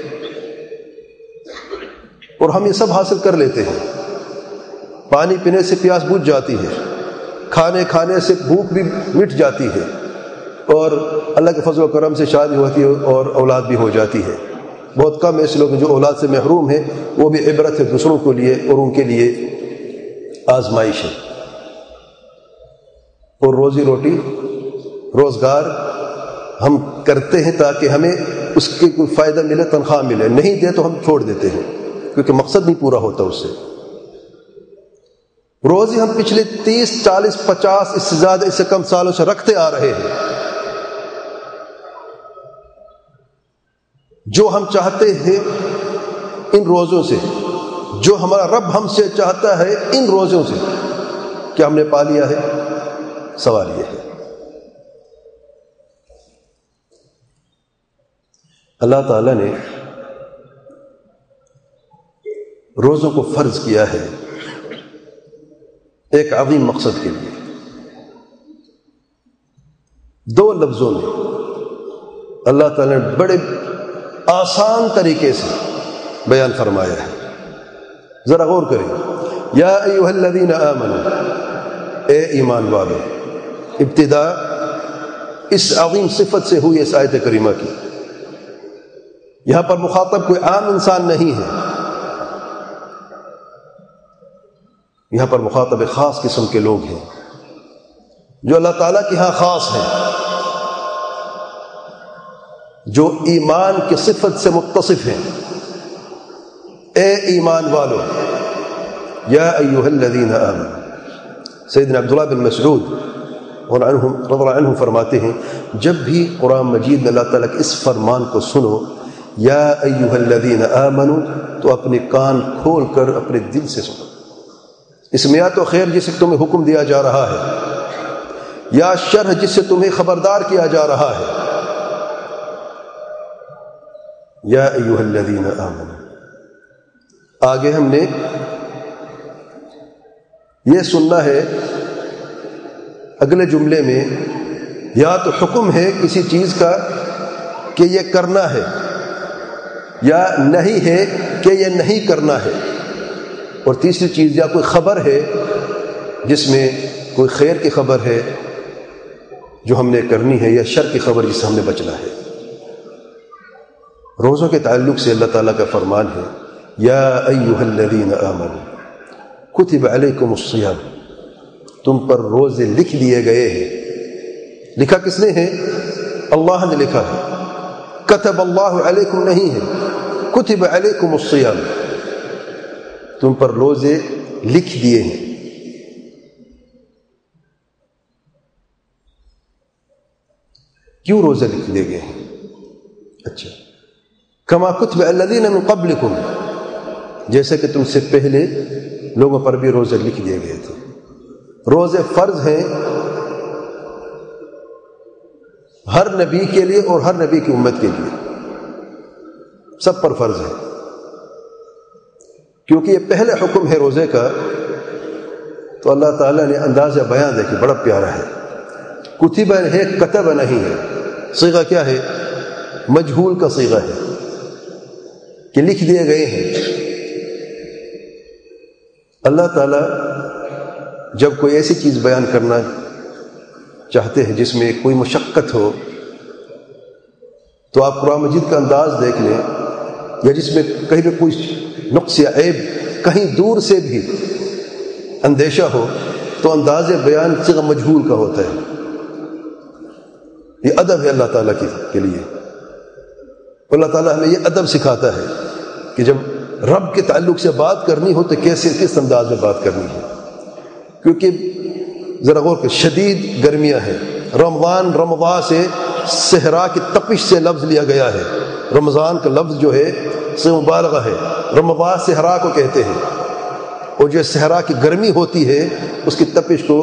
اور ہم یہ سب حاصل کر لیتے ہیں۔ پانی پینے سے پیاس بجھ جاتی ہے، کھانے کھانے سے بھوک بھی مٹ جاتی ہے، اور اللہ کے فضل و کرم سے شادی ہوتی ہے اور اولاد بھی ہو جاتی ہے۔ بہت کم ایسے لوگ جو اولاد سے محروم ہیں، وہ بھی عبرت ہے دوسروں کے لیے اور ان کے لیے آزمائش ہے۔ اور روزی روٹی روزگار ہم کرتے ہیں تاکہ ہمیں اس کے کوئی فائدہ ملے، تنخواہ ملے، نہیں دے تو ہم چھوڑ دیتے ہیں کیونکہ مقصد نہیں پورا ہوتا اس سے۔ روزی ہم پچھلے تیس چالیس پچاس اس سے زیادہ اس سے کم سالوں سے رکھتے آ رہے ہیں۔ جو ہم چاہتے ہیں ان روزوں سے، جو ہمارا رب ہم سے چاہتا ہے ان روزوں سے، کیا ہم نے پا لیا ہے؟ سوال یہ ہے۔ اللہ تعالیٰ نے روزوں کو فرض کیا ہے ایک عظیم مقصد کے لیے۔ دو لفظوں میں اللہ تعالیٰ نے بڑے آسان طریقے سے بیان فرمایا ہے، ذرا غور کریں۔ یا ایھا الذین آمنوا، اے ایمان والو، ابتدا اس عظیم صفت سے ہوئی اس آیت کریمہ کی۔ یہاں پر مخاطب کوئی عام انسان نہیں ہے، یہاں پر مخاطب خاص قسم کے لوگ ہیں جو اللہ تعالیٰ کے ہاں خاص ہیں، جو ایمان کی صفت سے متصف ہیں۔ اے ایمان والو، یا ایھا الذین آمنوا۔ سیدنا عبداللہ بن مسعود رضی اللہ عنہ فرماتے ہیں، جب بھی قرآن مجید میں اللہ تعالیٰ کے اس فرمان کو سنو، یا ایھا الذین آمنوا، تو اپنے کان کھول کر اپنے دل سے سنو۔ اس میں یا تو خیر جس سے تمہیں حکم دیا جا رہا ہے، یا شر جس سے تمہیں خبردار کیا جا رہا ہے۔ یا ایھا الذین آمنوا۔ آگے ہم نے یہ سننا ہے اگلے جملے میں، یا تو حکم ہے کسی چیز کا کہ یہ کرنا ہے، یا نہیں ہے کہ یہ نہیں کرنا ہے، اور تیسری چیز یا کوئی خبر ہے جس میں کوئی خیر کی خبر ہے جو ہم نے کرنی ہے، یا شر کی خبر جس سے ہم نے بچنا ہے۔ روزوں کے تعلق سے اللہ تعالیٰ کا فرمان ہے، یا ایھا الذین آمنوا کتب علیکم الصیام، تم پر روزے لکھ دیے گئے ہیں۔ لکھا کس نے ہے؟ اللہ نے لکھا ہے۔ کتب اللہ علیکم نہیں ہے، کتب علیکم الصیام، تم پر روزے لکھ دیے ہیں۔ کیوں روزے لکھ دیے گئے ہیں؟ اچھا، کما کتب الذین من قبلکم، جیسے کہ تم سے پہلے لوگوں پر بھی روزے لکھ دیے گئے تھے۔ روزے فرض ہیں ہر نبی کے لیے اور ہر نبی کی امت کے لیے، سب پر فرض ہے، کیونکہ یہ پہلے حکم ہے روزے کا۔ تو اللہ تعالیٰ نے انداز بیان دیکھیں بڑا پیارا ہے، کتب ہے، کتب نہیں ہے۔ صیغہ کیا ہے؟ مجہول کا صیغہ ہے کہ لکھ دیے گئے ہیں۔ اللہ تعالیٰ جب کوئی ایسی چیز بیان کرنا چاہتے ہیں جس میں کوئی مشقت ہو، تو آپ قرآن مجید کا انداز دیکھ لیں، یا جس میں کہیں بھی کوئی نقص یا عیب کہیں دور سے بھی اندیشہ ہو، تو انداز بیان صیغہ مجہول کا ہوتا ہے۔ یہ ادب ہے اللہ تعالیٰ کے لیے۔ اللہ تعالیٰ ہمیں یہ ادب سکھاتا ہے کہ جب رب کے تعلق سے بات کرنی ہو تو کیسے کس انداز میں بات کرنی ہے۔ کیونکہ ذرا غور کہ شدید گرمیاں ہیں، رمضان رمضان سے صحرا کی تپش سے لفظ لیا گیا ہے۔ رمضان کا لفظ جو ہے سے مبالغہ ہے، رمضان صحرا کو کہتے ہیں، اور جو صحرا کی گرمی ہوتی ہے اس کی تپش کو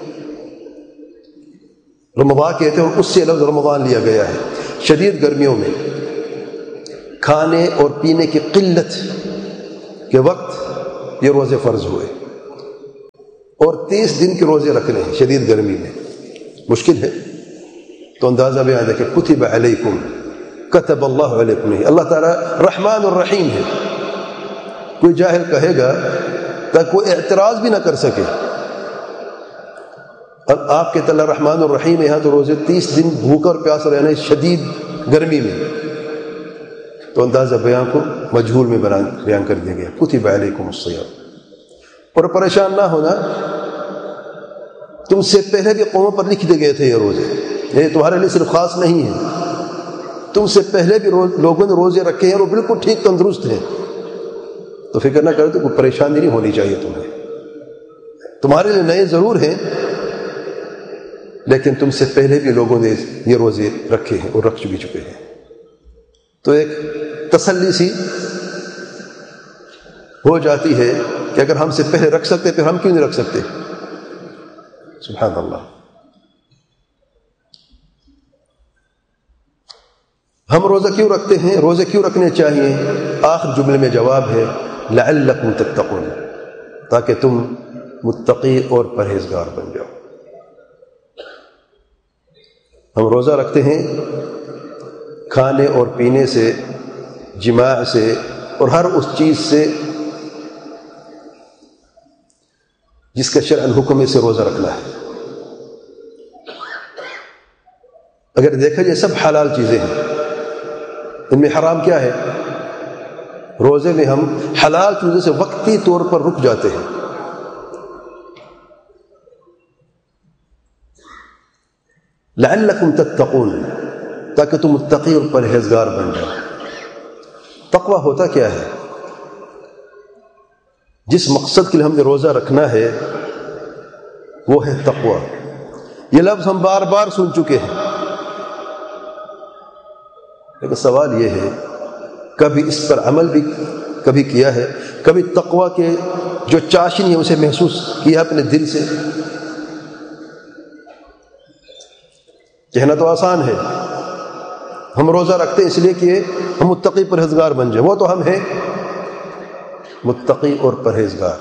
رمضان کہتے ہیں، اور اس سے لفظ رمضان لیا گیا ہے۔ شدید گرمیوں میں کھانے اور پینے کی قلت کے وقت یہ روزے فرض ہوئے، اور تیس دن کے روزے رکھنے ہیں شدید گرمی میں، مشکل ہے، تو اندازہ بیان ہے کہ کتب علیکم، کتب اللہ علیکم نہیں، اللہ تعالیٰ رحمان الرحیم ہے۔ کوئی جاہل کہے گا تاکہ کوئی اعتراض بھی نہ کر سکے، اور آپ کہتے اللہ رحمان الرحیم ہے، یہاں تو روزے تیس دن بھوکا اور پیاسا رہنا شدید گرمی میں، تو اندازہ بیان کو مجہول میں بیان کر دیا گیا، کتب علیکم الصیام۔ اور پریشان نہ ہونا، تم سے پہلے بھی قوموں پر لکھ دیے گئے تھے یہ روزے، یہ تمہارے لیے صرف خاص نہیں ہے، تم سے پہلے بھی لوگوں نے روزے رکھے ہیں اور وہ بالکل ٹھیک تندرست ہیں، تو فکر نہ کرو تو کوئی پریشانی نہیں ہونی چاہیے تمہیں، تمہارے لیے نئے ضرور ہیں لیکن تم سے پہلے بھی لوگوں نے یہ روزے رکھے ہیں اور رکھ چکے چکے ہیں، تو ایک تسلی سی ہو جاتی ہے کہ اگر ہم سے پہلے رکھ سکتے پھر ہم کیوں نہیں رکھ سکتے؟ سبحان اللہ۔ ہم روزہ کیوں رکھتے ہیں، روزے کیوں رکھنے چاہیے؟ آخر جملے میں جواب ہے لعلکم تتقون، تاکہ تم متقی اور پرہیزگار بن جاؤ۔ ہم روزہ رکھتے ہیں کھانے اور پینے سے، جماع سے، اور ہر اس چیز سے جس کا شرعاً حکم ہے، سے روزہ رکھنا ہے۔ اگر دیکھا جائے سب حلال چیزیں ہیں، ان میں حرام کیا ہے؟ روزے میں ہم حلال چیزوں سے وقتی طور پر رک جاتے ہیں، لعلکم تتقون، تاکہ تم متقی اور پرہیزگار بن جاؤ۔ تقوی ہوتا کیا ہے؟ جس مقصد کے لیے ہم نے روزہ رکھنا ہے وہ ہے تقوی۔ یہ لفظ ہم بار بار سن چکے ہیں، لیکن سوال یہ ہے کبھی اس پر عمل بھی کبھی کیا ہے؟ کبھی تقوی کے جو چاشنی ہے اسے محسوس کیا اپنے دل سے؟ کہنا تو آسان ہے، ہم روزہ رکھتے ہیں اس لیے کہ ہم متقی پرہیزگار بن جائیں، وہ تو ہم ہیں متقی اور پرہیزگار۔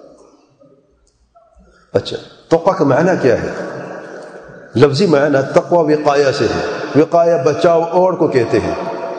اچھا، تقوی کا معنی کیا ہے؟ لفظی معنی تقوی وقایہ سے ہے، وقایہ بچاؤ اوڑ کو کہتے ہیں۔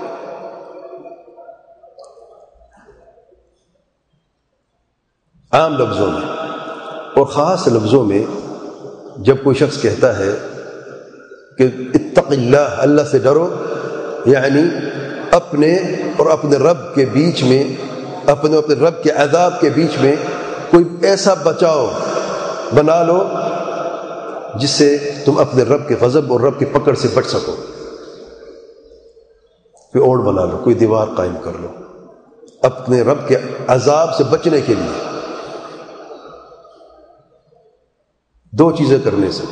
عام لفظوں میں اور خاص لفظوں میں جب کوئی شخص کہتا ہے کہ اتق اللہ، اللہ سے ڈرو، یعنی اپنے اور اپنے رب کے بیچ میں، اپنے اپنے رب کے عذاب کے بیچ میں کوئی ایسا بچاؤ بنا لو جس سے تم اپنے رب کے غضب اور رب کی پکڑ سے بچ سکو۔ کوئی اوڑ بنا لو، کوئی دیوار قائم کر لو اپنے رب کے عذاب سے بچنے کے لیے۔ دو چیزیں کرنے سے،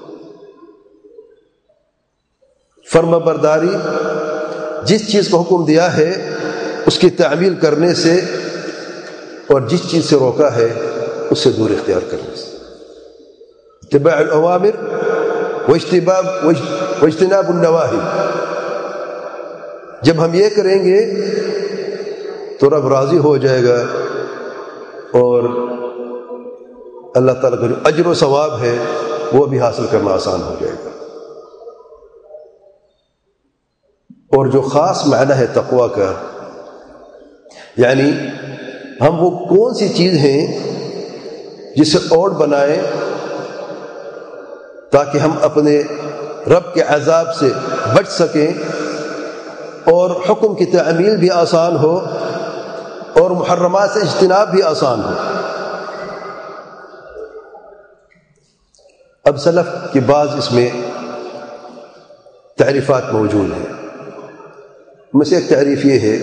فرما برداری، جس چیز کا حکم دیا ہے اس کی تعمیل کرنے سے، اور جس چیز سے روکا ہے اس سے دور اختیار کرنے سے۔ اتباع الاوامر واجتناب واجتناب النواہی، جب ہم یہ کریں گے تو رب راضی ہو جائے گا، اور اللہ تعالیٰ کا جو اجر و ثواب ہے وہ بھی حاصل کرنا آسان ہو جائے گا۔ اور جو خاص معنی ہے تقوی کا، یعنی ہم وہ کون سی چیز ہیں جسے اوڑ بنائیں تاکہ ہم اپنے رب کے عذاب سے بچ سکیں، اور حکم کی تعمیل بھی آسان ہو، اور محرمات سے اجتناب بھی آسان ہو۔ اب سلف کی بعض اس میں تعریفات موجود ہیں، ان میں سے ایک تعریف یہ ہے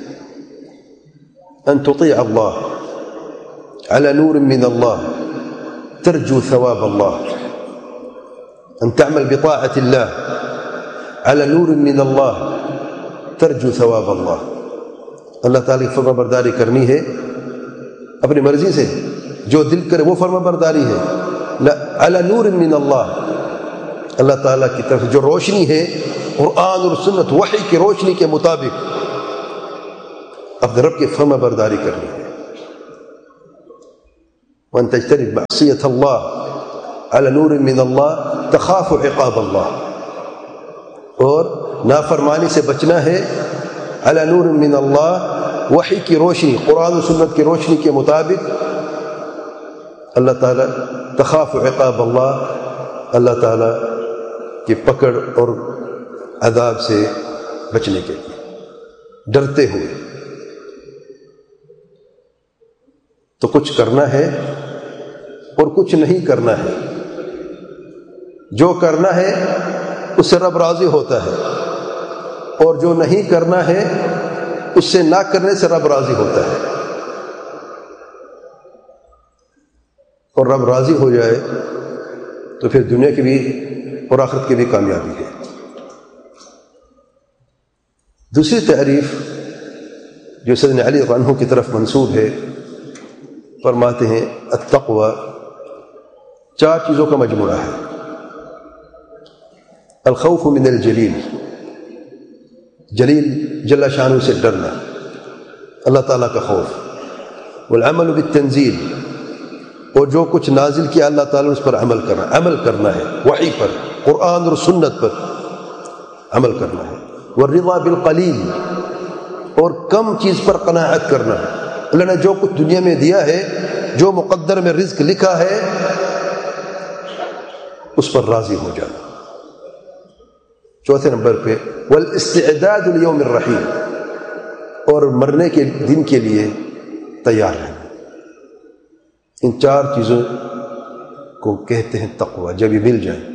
ان تطیع اللہ على نور من اللہ ترجو ثواب اللہ، ان تعمل بطاعة اللہ على نور من اللہ ترجو ثواب اللہ۔ اللہ تعالیٰ کی فرما برداری کرنی ہے اپنی مرضی سے، جو دل کرے وہ فرما برداری ہے، علی نور من اللہ، اللہ تعالیٰ کی طرف جو روشنی ہے قرآن اور سنت وحی کی روشنی کے مطابق اپنے رب کی فرما برداری کرنی ہے۔ وَأَن تَجْتَنِبْ مَعْصِيَةَ اللَّهِ عَلَى نُورٍ مِّنَ اللَّهِ تَخَافُ عِقَابَ اللَّهِ، اور نافرمانی سے بچنا ہے عَلَى نُورٍ مِّنَ اللَّهِ، وحی کی روشنی، قرآن و سنت کی روشنی کے مطابق اللہ تعالیٰ تخاف عقاب اللہ، اللہ تعالیٰ کی پکڑ اور عذاب سے بچنے کے لیے ڈرتے ہوئے تو کچھ کرنا ہے اور کچھ نہیں کرنا ہے. جو کرنا ہے اس سے رب راضی ہوتا ہے، اور جو نہیں کرنا ہے اس سے نہ کرنے سے رب راضی ہوتا ہے. اور رب راضی ہو جائے تو پھر دنیا کی بھی اور آخرت کی بھی کامیابی ہے. دوسری تعریف جو سیدنا علی رضی اللہ عنہ کی طرف منسوب ہے، فرماتے ہیں التقوی چار چیزوں کا مجموعہ ہے. الخوف من الجلیل، جلیل جل شانہ سے ڈرنا، اللہ تعالیٰ کا خوف. والعمل بالتنزیل، اور جو کچھ نازل کیا اللہ تعالیٰ نے اس پر عمل کرنا، عمل کرنا ہے وحی پر، قرآن اور سنت پر عمل کرنا ہے. والرضا بالقلیل، اور کم چیز پر قناعت کرنا. اللہ نے جو کچھ دنیا میں دیا ہے، جو مقدر میں رزق لکھا ہے، اس پر راضی ہو جانا. چوتھے نمبر پہ والاستعداد لیوم الرحیل، اور مرنے کے دن کے لیے تیار رہنا. ان چار چیزوں کو کہتے ہیں تقوی. جب یہ مل جائیں،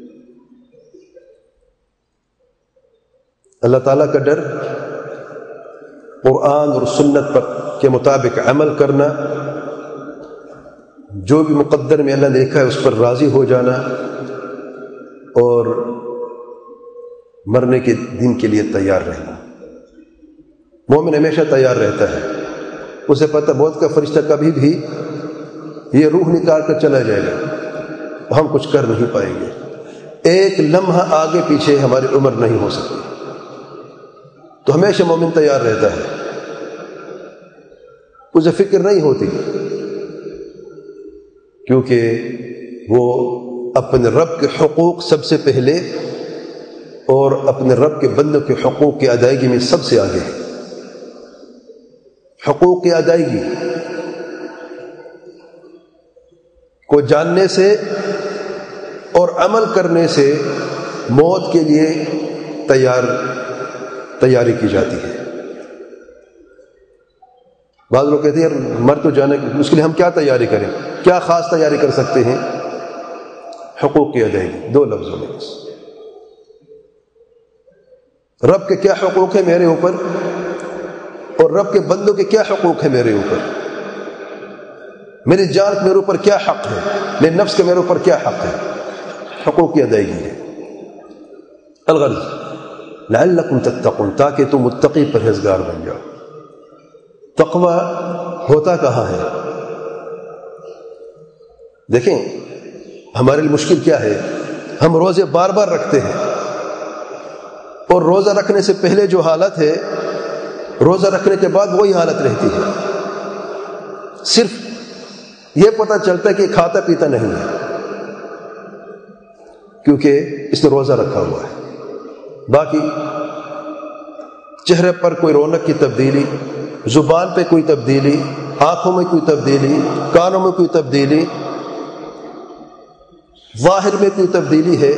اللہ تعالیٰ کا ڈر، قرآن اور سنت پر کے مطابق عمل کرنا، جو بھی مقدر میں اللہ نے لکھا ہے اس پر راضی ہو جانا، اور مرنے کے دن کے لیے تیار رہنا. مومن ہمیشہ تیار رہتا ہے، اسے پتہ موت کا فرشتہ کبھی بھی یہ روح نکال کر چلا جائے گا، ہم کچھ کر نہیں پائیں گے. ایک لمحہ آگے پیچھے ہماری عمر نہیں ہو سکتی. تو ہمیشہ مومن تیار رہتا ہے، اسے فکر نہیں ہوتی، کیونکہ وہ اپنے رب کے حقوق سب سے پہلے اور اپنے رب کے بندوں کے حقوق کی ادائیگی میں سب سے آگے ہے. حقوق کی ادائیگی کو جاننے سے اور عمل کرنے سے موت کے لیے تیار تیاری کی جاتی ہے. بعض لوگ کہتے ہیں مر تو جانے، اس کے لیے ہم کیا تیاری کریں؟ کیا خاص تیاری کر سکتے ہیں؟ حقوق کی ادائیگی. دو لفظوں میں بس. رب کے کیا حقوق ہیں میرے اوپر، اور رب کے بندوں کے کیا حقوق ہیں میرے اوپر. میری جان میرے اوپر کیا حق ہے، میرے نفس کے میرے اوپر کیا حق ہے. حقوق کی ادائیگی ہے. الغرض لعلکم تتقون، تاکہ تم متقی پرہیزگار بن جاؤ. تقوی ہوتا کہاں ہے؟ دیکھیں ہمارے لیے مشکل کیا ہے، ہم روزے بار بار رکھتے ہیں، اور روزہ رکھنے سے پہلے جو حالت ہے روزہ رکھنے کے بعد وہی حالت رہتی ہے. صرف یہ پتہ چلتا ہے کہ کھاتا پیتا نہیں ہے کیونکہ اس نے روزہ رکھا ہوا ہے. باقی چہرے پر کوئی رونق کی تبدیلی، زبان پہ کوئی تبدیلی، آنکھوں میں کوئی تبدیلی، کانوں میں کوئی تبدیلی، ظاہر میں کوئی تبدیلی ہے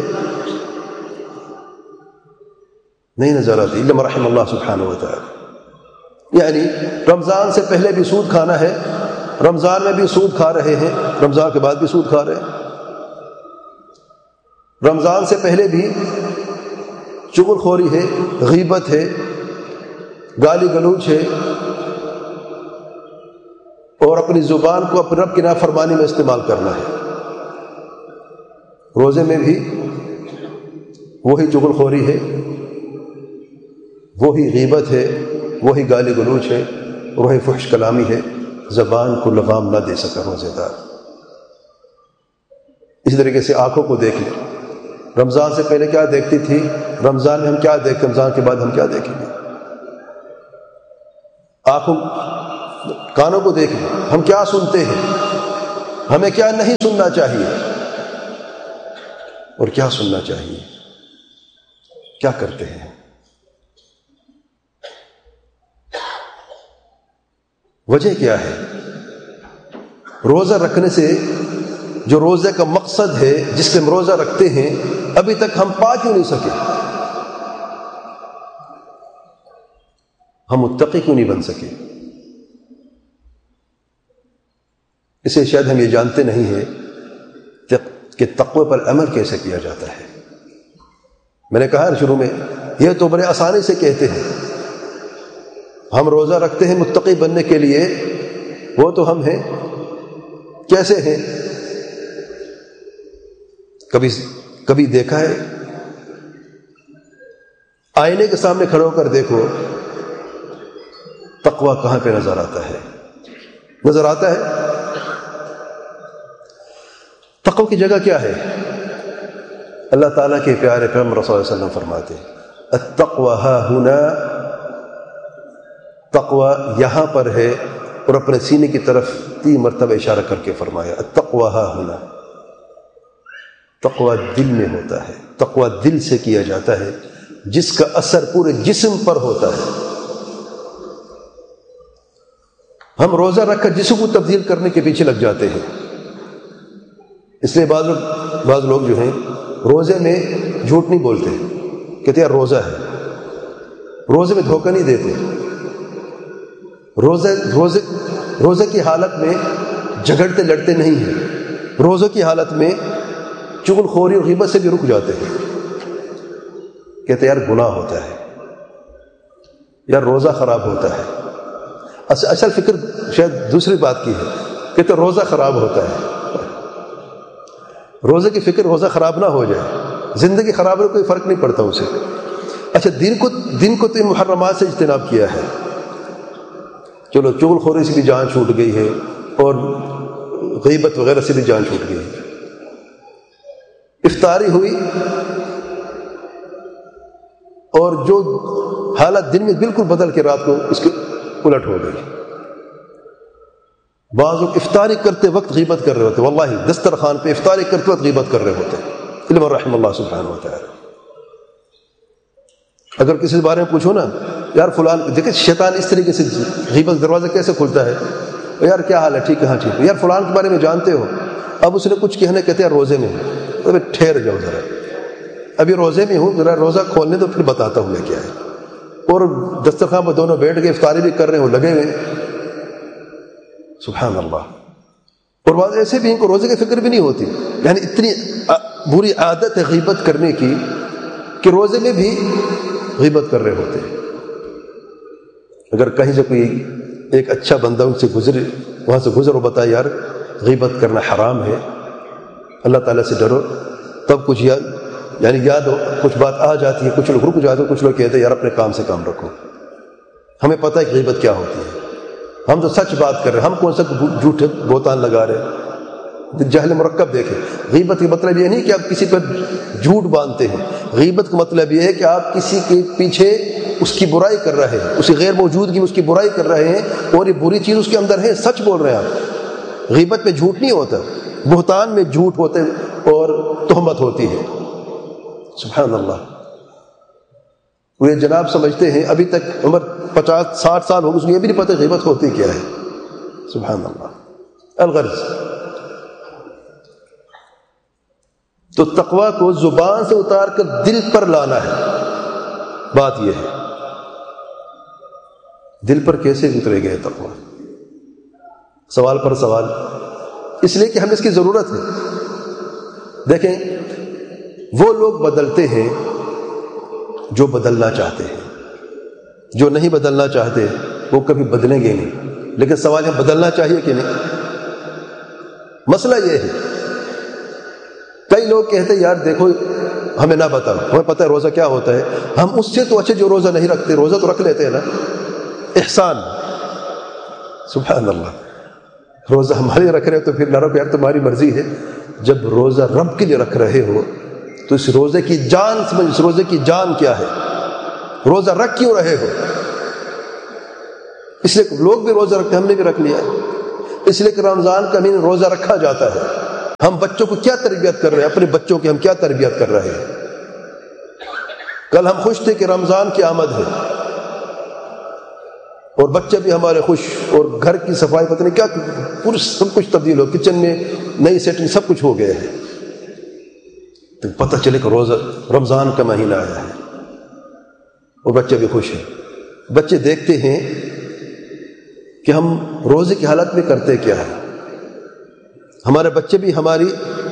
نہیں نظر آتی الا رحم اللہ سبحانہ و تعالی. یعنی رمضان سے پہلے بھی سود کھانا ہے، رمضان میں بھی سود کھا رہے ہیں، رمضان کے بعد بھی سود کھا رہے ہیں. رمضان سے پہلے بھی چغل خوری ہے، غیبت ہے، گالی گلوچ ہے، اور اپنی زبان کو اپنے رب کی نافرمانی میں استعمال کرنا ہے. روزے میں بھی وہی چغل خوری ہے، وہی غیبت ہے، وہی گالی گلوچ ہے، وہی فحش کلامی ہے. زبان کو لگام نہ دے سکا روزے دار. اسی طریقے سے آنکھوں کو دیکھ لیں، رمضان سے پہلے کیا دیکھتی تھی، رمضان میں ہم کیا دیکھتے، رمضان کے بعد ہم کیا دیکھیں گے. آنکھوں کانوں کو دیکھ لیں، ہم کیا سنتے ہیں، ہمیں کیا نہیں سننا چاہیے اور کیا سننا چاہیے، کیا کرتے ہیں۔ وجہ کیا ہے؟ روزہ رکھنے سے جو روزے کا مقصد ہے جس سے ہم روزہ رکھتے ہیں ابھی تک ہم پا کیوں نہیں سکے؟ ہم متقی کیوں نہیں بن سکے؟ اسے شاید ہم یہ جانتے نہیں ہیں کہ تقوی پر عمل کیسے کیا جاتا ہے۔ میں نے کہا شروع میں یہ تو بڑے آسانی سے کہتے ہیں، ہم روزہ رکھتے ہیں متقی بننے کے لیے، وہ تو ہم ہیں، کیسے ہیں؟ کبھی کبھی دیکھا ہے؟ آئینے کے سامنے کھڑے ہو کر دیکھو تقوی کہاں پہ نظر آتا ہے؟ نظر آتا ہے؟ تقوی کی جگہ کیا ہے؟ اللہ تعالیٰ کے پیارے پیغمبر صلی اللہ علیہ وسلم فرماتے التقوی ہا ہنا، تقوی یہاں پر ہے، اور اپنے سینے کی طرف تین مرتبہ اشارہ کر کے فرمایا التقوی ہا ہنا۔ تقوی دل میں ہوتا ہے، تقوی دل سے کیا جاتا ہے، جس کا اثر پورے جسم پر ہوتا ہے۔ ہم روزہ رکھ کر جسم کو تبدیل کرنے کے پیچھے لگ جاتے ہیں، اس لیے بعض لوگ بعض لوگ جو ہیں روزے میں جھوٹ نہیں بولتے، کہتے یار روزہ ہے، روزے میں دھوکہ نہیں دیتے، روزے روزے روزے کی حالت میں جھگڑتے لڑتے نہیں ہیں، روزے کی حالت میں چغل خوری اور غیبت سے بھی رک جاتے ہیں، کہتے یار گناہ ہوتا ہے، یار روزہ خراب ہوتا ہے۔ اصل فکر شاید دوسری بات کی ہے، کہتے روزہ خراب ہوتا ہے۔ روزے کی فکر روزہ خراب نہ ہو جائے، زندگی خراب ہو کوئی فرق نہیں پڑتا اسے۔ اچھا دن کو دن کو تو محرمات سے اجتناب کیا ہے، چلو چغل خوری سے بھی جان چھوٹ گئی ہے اور غیبت وغیرہ سے بھی جان چھوٹ گئی ہے، افطاری ہوئی اور جو حالت دن میں بالکل بدل کے رات کو اس کی الٹ ہو گئی۔ بعض لوگ افطاری کرتے وقت غیبت کر رہے ہوتے، واللہ دسترخوان پہ افطاری کرتے وقت غیبت کر رہے ہوتے، علم الرحم اللہ سبحانہ وتعالی۔ اگر کسی بارے میں پوچھو نا یار فلان، دیکھیں شیطان اس طریقے سے غیبت دروازہ کیسے کھلتا ہے، یار کیا حال ہے، ٹھیک ہے، ہاں ٹھیک ہے، یار فلان کے بارے میں جانتے ہو، اب اس نے کچھ کہنے کہتے ہیں روزے میں ہوں، ابھی ٹھہر جاؤ ذرا، ابھی روزے میں ہوں، ذرا روزہ کھولنے تو پھر بتاتا ہوں میں کیا ہے۔ اور دسترخوان پر دونوں بیٹھ کے افطاری بھی کر رہے ہوں، لگے ہوئے، سبحان اللہ۔ اور بعض ایسے بھی ان کو روزے کی فکر بھی نہیں ہوتی، یعنی اتنی بری عادت ہے غیبت کرنے کی کہ روزے میں بھی غیبت کر رہے ہوتے ہیں۔ اگر کہیں سے کوئی ایک اچھا بندہ ان سے گزرے، وہاں سے گزر اور بتائے یار غیبت کرنا حرام ہے، اللہ تعالیٰ سے ڈرو، تب کچھ یاد یعنی یاد ہو، کچھ بات آ جاتی ہے، کچھ لوگ رک جاتے ہیں، کچھ لوگ کہتے ہیں یار اپنے کام سے کام رکھو، ہمیں پتہ ہے کہ غیبت کیا ہوتی ہے، ہم تو سچ بات کر رہے ہیں، ہم کون سا جھوٹے بہتان لگا رہے ہیں۔ جہل مرکب دیکھیں، غیبت کا مطلب یہ نہیں کہ آپ کسی پر جھوٹ باندھتے ہیں، غیبت کا مطلب یہ ہے کہ آپ کسی کے پیچھے اس کی برائی کر رہے ہیں، اسی غیر موجودگی میں اس کی برائی کر رہے ہیں، اور یہ بری چیز اس کے اندر ہے، سچ بول رہے ہیں آپ۔ غیبت میں جھوٹ نہیں ہوتا، بہتان میں جھوٹ ہوتے اور تہمت ہوتی ہے۔ سبحان اللہ۔ وہ جناب سمجھتے ہیں ابھی تک عمر پچاس ساٹھ سال ہو گئے، اس کو یہ بھی نہیں پتہ غیبت ہوتی کیا ہے۔ سبحان اللہ۔ الغرض تو تقوی کو زبان سے اتار کر دل پر لانا ہے، بات یہ ہے۔ دل پر کیسے اترے گئے تقوی؟ سوال پر سوال، اس لیے کہ ہمیں اس کی ضرورت ہے۔ دیکھیں وہ لوگ بدلتے ہیں جو بدلنا چاہتے ہیں، جو نہیں بدلنا چاہتے وہ کبھی بدلیں گے نہیں۔ لیکن سوال ہے بدلنا چاہیے کہ نہیں؟ مسئلہ یہ ہے، کئی لوگ کہتے ہیں یار دیکھو ہمیں نہ بتاؤ، ہمیں پتہ ہے روزہ کیا ہوتا ہے، ہم اس سے تو اچھے جو روزہ نہیں رکھتے، روزہ تو رکھ لیتے ہیں نا، احسان۔ سبحان اللہ۔ روزہ ہمارے رکھ رہے ہو تو پھر نہ رکھو، یار تمہاری مرضی ہے۔ جب روزہ رب کے لیے رکھ رہے ہو تو اس روزے کی جان سمجھ، اس روزے کی جان کیا ہے، روزہ رکھ کیوں رہے ہو؟ اس لیے لوگ بھی روزہ رکھتے ہیں، ہم نے بھی رکھ لیا ہے۔ اس لیے کہ رمضان کا مہینہ روزہ رکھا جاتا ہے. ہم بچوں کو کیا تربیت کر رہے ہیں؟ اپنے بچوں کی ہم کیا تربیت کر رہے ہیں؟ کل ہم خوش تھے کہ رمضان کی آمد ہے، اور بچے بھی ہمارے خوش، اور گھر کی صفائی پتہ نہیں کیا پورا سب کچھ تبدیل ہو، کچن میں نئی سیٹنگ سب کچھ ہو گیا ہے. تو پتہ چلے کہ روزہ رمضان کا مہینہ آیا ہے اور بچے بھی خوش ہیں. بچے دیکھتے ہیں کہ ہم روزے کی حالت میں کرتے کیا ہے. ہمارے بچے بھی ہماری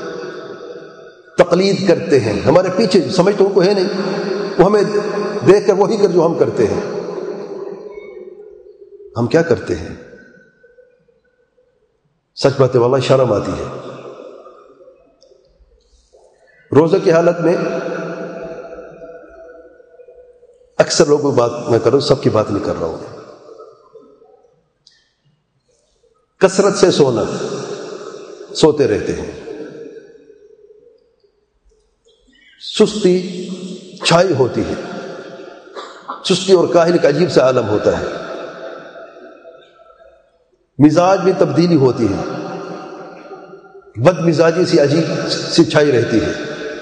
تقلید کرتے ہیں، ہمارے پیچھے، سمجھ تو ان کو ہے نہیں، وہ ہمیں دیکھ کر وہی کر جو ہم کرتے ہیں. ہم کیا کرتے ہیں؟ سچ بات ہے واللہ شرم آتی ہے. روزے کی حالت میں اکثر لوگوں کی بات میں کر رہا ہوں، سب کی بات نہیں کر رہا ہوں. کثرت سے سونا، سوتے رہتے ہیں، سستی چھائی ہوتی ہے، سستی اور کاہلی کا عجیب سا عالم ہوتا ہے. مزاج میں تبدیلی ہوتی ہے، بد مزاجی سی عجیب سی چھائی رہتی ہے،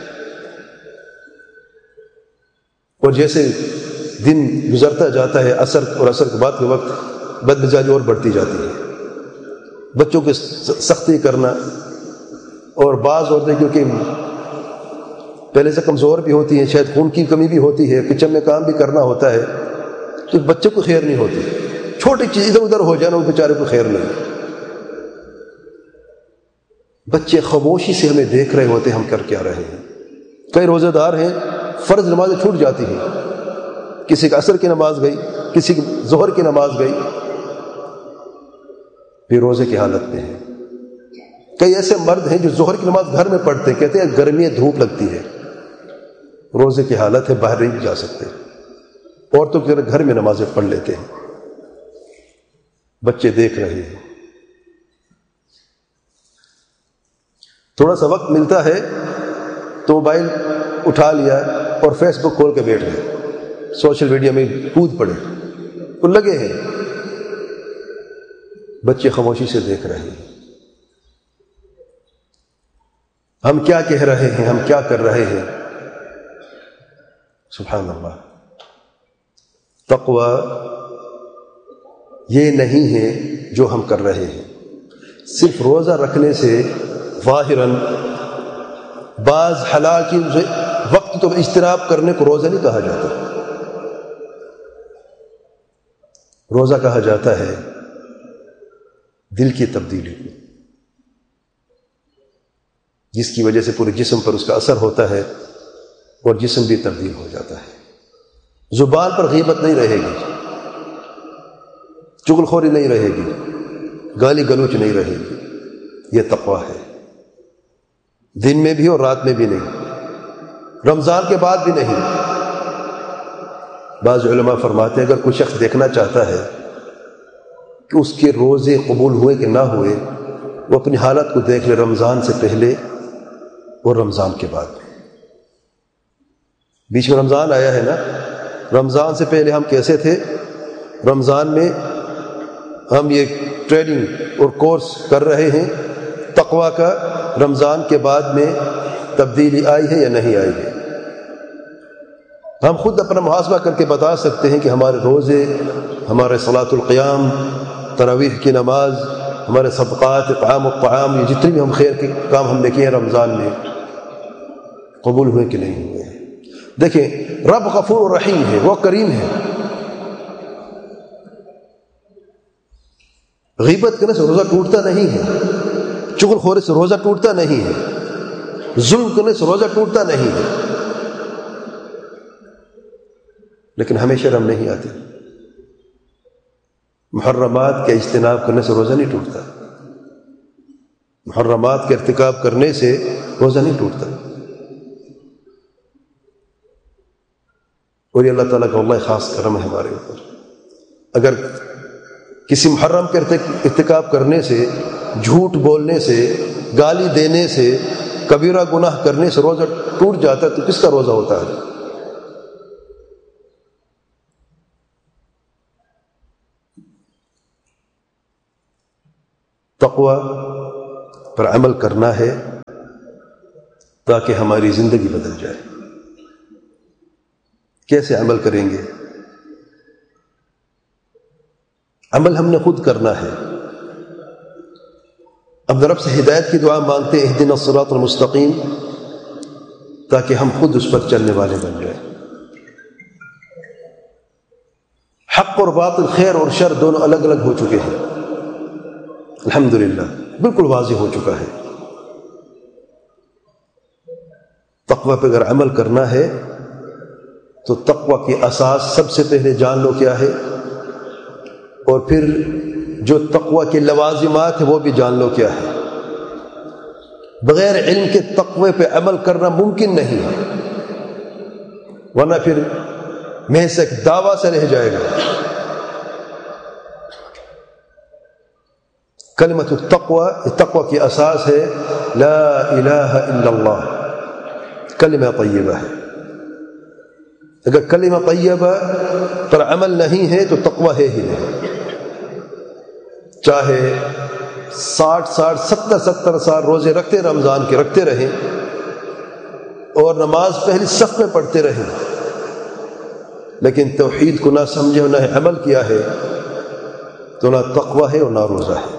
اور جیسے دن گزرتا جاتا ہے عصر اور عصر کے بعد کے وقت بد مزاجی اور بڑھتی جاتی ہے. بچوں کی سختی کرنا، اور بعض عورتیں کیونکہ پہلے سے کمزور بھی ہوتی ہیں، شاید خون کی کمی بھی ہوتی ہے، کچن میں کام بھی کرنا ہوتا ہے، تو بچوں کو خیر نہیں ہوتی. چھوٹی چیز ادھر ادھر ہو جانا وہ بیچارے کو خیر نہیں. بچے خاموشی سے ہمیں دیکھ رہے ہوتے ہم کر کیا رہے ہیں. کئی روزہ دار ہیں فرض نمازیں چھوٹ جاتی ہیں، کسی کا عصر کی نماز گئی، کسی کی ظہر کی نماز گئی، بھی روزے کی حالت میں ہے. کئی ایسے مرد ہیں جو ظہر کی نماز گھر میں پڑھتے ہیں، کہتے ہیں گرمی دھوپ لگتی ہے. روزے کی حالت ہے، باہر نہیں جا سکتے. عورتوں کی طرح گھر میں نمازیں پڑھ لیتے ہیں. بچے دیکھ رہے ہیں. تھوڑا سا وقت ملتا ہے تو موبائل اٹھا لیا اور فیس بک کھول کے بیٹھ گئے، سوشل میڈیا میں کود پڑے، تو لگے ہیں. بچے خاموشی سے دیکھ رہے ہیں. ہم کیا کہہ رہے ہیں، ہم کیا کر رہے ہیں. سبحان اللہ. تقوی یہ نہیں ہے جو ہم کر رہے ہیں. صرف روزہ رکھنے سے ظاہراً بعض حلال کی وقت تو اجتناب کرنے کو روزہ نہیں کہا جاتا. روزہ کہا جاتا ہے دل کی تبدیلی کو، جس کی وجہ سے پورے جسم پر اس کا اثر ہوتا ہے اور جسم بھی تبدیل ہو جاتا ہے. زبان پر غیبت نہیں رہے گی، چغل خوری نہیں رہے گی، گالی گلوچ نہیں رہے گی. یہ تقویٰ ہے، دن میں بھی اور رات میں بھی نہیں، رمضان کے بعد بھی نہیں. بعض علماء فرماتے ہیں اگر کوئی شخص دیکھنا چاہتا ہے کہ اس کے روزے قبول ہوئے کہ نہ ہوئے، وہ اپنی حالت کو دیکھ لے رمضان سے پہلے اور رمضان کے بعد. بیچ میں رمضان آیا ہے نا، رمضان سے پہلے ہم کیسے تھے، رمضان میں ہم یہ ٹریننگ اور کورس کر رہے ہیں تقویٰ کا، رمضان کے بعد میں تبدیلی آئی ہے یا نہیں آئی ہے. ہم خود اپنا محاسبہ کر کے بتا سکتے ہیں کہ ہمارے روزے، ہمارے صلاۃ القیام، تراویح کی نماز، ہمارے صدقات، اطعام الطعام، یہ جتنے بھی ہم خیر کے کام ہم نے کیے ہیں رمضان میں، قبول ہوئے کہ نہیں ہوئے. دیکھیں رب غفور رحیم ہے، وہ کریم ہے. غیبت کرنے سے روزہ ٹوٹتا نہیں ہے، چغل خوری سے روزہ ٹوٹتا نہیں ہے، ظلم کرنے سے روزہ ٹوٹتا نہیں ہے. لیکن ہمیں شرم نہیں آتی. محرمات کے اجتناب کرنے سے روزہ نہیں ٹوٹتا، محرمات کے ارتکاب کرنے سے روزہ نہیں ٹوٹتا. اور یہ اللہ تعالیٰ کا اللہ خاص کرم ہے ہمارے اوپر. اگر کسی محرم کے ارتکاب کرنے سے، جھوٹ بولنے سے، گالی دینے سے، کبیرہ گناہ کرنے سے روزہ ٹوٹ جاتا ہے تو کس کا روزہ ہوتا ہے؟ تقوی پر عمل کرنا ہے تاکہ ہماری زندگی بدل جائے۔ کیسے عمل کریں گے؟ عمل ہم نے خود کرنا ہے۔ اب رب سے ہدایت کی دعا مانگتے ہیں، اہدنا الصراط المستقیم، تاکہ ہم خود اس پر چلنے والے بن جائیں۔ حق اور باطل، خیر اور شر دونوں الگ الگ ہو چکے ہیں، الحمدللہ بالکل واضح ہو چکا ہے۔ تقوی پہ اگر عمل کرنا ہے تو تقوی کی اساس سب سے پہلے جان لو کیا ہے، اور پھر جو تقوی کے لوازمات ہیں وہ بھی جان لو کیا ہے۔ بغیر علم کے تقوی پہ عمل کرنا ممکن نہیں ہے، ورنہ پھر محض ایک دعویٰ سے رہ جائے گا۔ کلمۃ التقوی، تقوی کی اساس ہے لا الہ الا اللہ، کلمہ طیبہ ہے۔ اگر کلمہ طیبہ پر عمل نہیں ہے تو تقوی ہے ہی نہیں۔ چاہے ساٹھ ساٹھ ستر ستر سال روزے رکھتے رمضان کے رکھتے رہیں اور نماز پہلی صف میں پڑھتے رہیں، لیکن توحید کو نہ سمجھے اور نہ عمل کیا ہے تو نہ تقوی ہے اور نہ روزہ ہے۔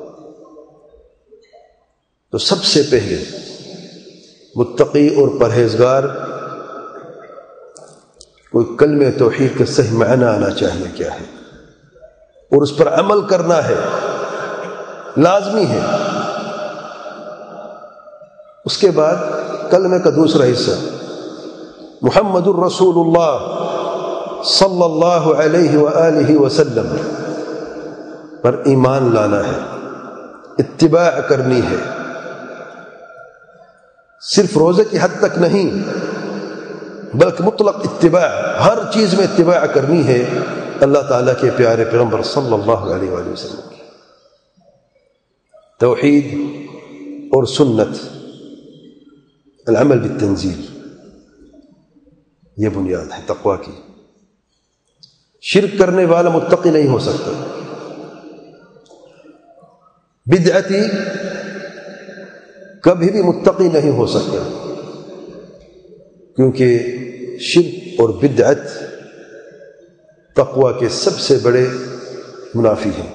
تو سب سے پہلے متقی اور پرہیزگار کوئی کلمہ توحید کا صحیح معنی آنا چاہیے کیا ہے، اور اس پر عمل کرنا ہے، لازمی ہے۔ اس کے بعد کلمہ کا دوسرا حصہ محمد الرسول اللہ صلی اللہ علیہ وآلہ وسلم پر ایمان لانا ہے، اتباع کرنی ہے، صرف روزے کی حد تک نہیں بلکہ مطلق اتباع، ہر چیز میں اتباع کرنی ہے اللہ تعالیٰ کے پیارے پیغمبر صلی اللہ علیہ وآلہ وسلم کی۔ توحید اور سنت، العمل بالتنزیل، یہ بنیاد ہے تقوی کی۔ شرک کرنے والا متقی نہیں ہو سکتا، بدعتی کبھی بھی متقی نہیں ہو سکتا، کیونکہ شرک اور بدعت تقوی کے سب سے بڑے منافی ہیں۔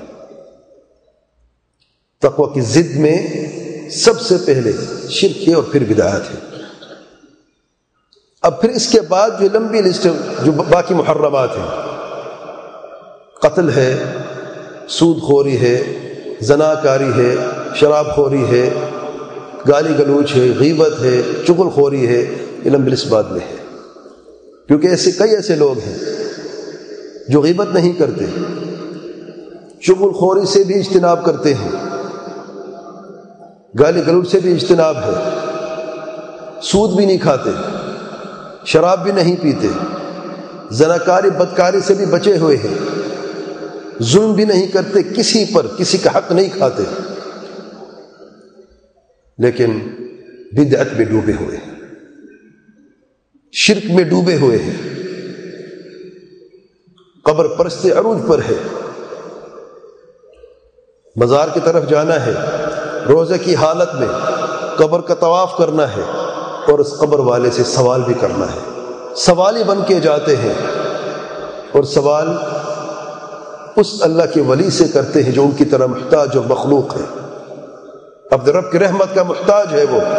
تقوی کی ضد میں سب سے پہلے شرک ہے اور پھر بدعت ہے۔ اب پھر اس کے بعد جو لمبی لسٹ جو باقی محرمات ہیں، قتل ہے، سود خوری ہے، زنا کاری ہے، شراب خوری ہے، گالی گلوچ ہے، غیبت ہے، چغل خوری ہے، یہ لمبی لسٹ بعد میں ہے، کیونکہ ایسے کئی ایسے لوگ ہیں جو غیبت نہیں کرتے، چغل خوری سے بھی اجتناب کرتے ہیں، گالی گلوچ سے بھی اجتناب ہے، سود بھی نہیں کھاتے، شراب بھی نہیں پیتے، زناکاری بدکاری سے بھی بچے ہوئے ہیں، ظلم بھی نہیں کرتے، کسی پر کسی کا حق نہیں کھاتے، لیکن بدعت میں ڈوبے ہوئے ہیں، شرک میں ڈوبے ہوئے ہیں، قبر پرستی عروج پر ہے، مزار کی طرف جانا ہے، روزے کی حالت میں قبر کا طواف کرنا ہے اور اس قبر والے سے سوال بھی کرنا ہے، سوالی بن کے جاتے ہیں، اور سوال اس اللہ کے ولی سے کرتے ہیں جو ان کی طرح محتاج اور مخلوق ہے، عبد رب کی رحمت کا محتاج ہے، وہ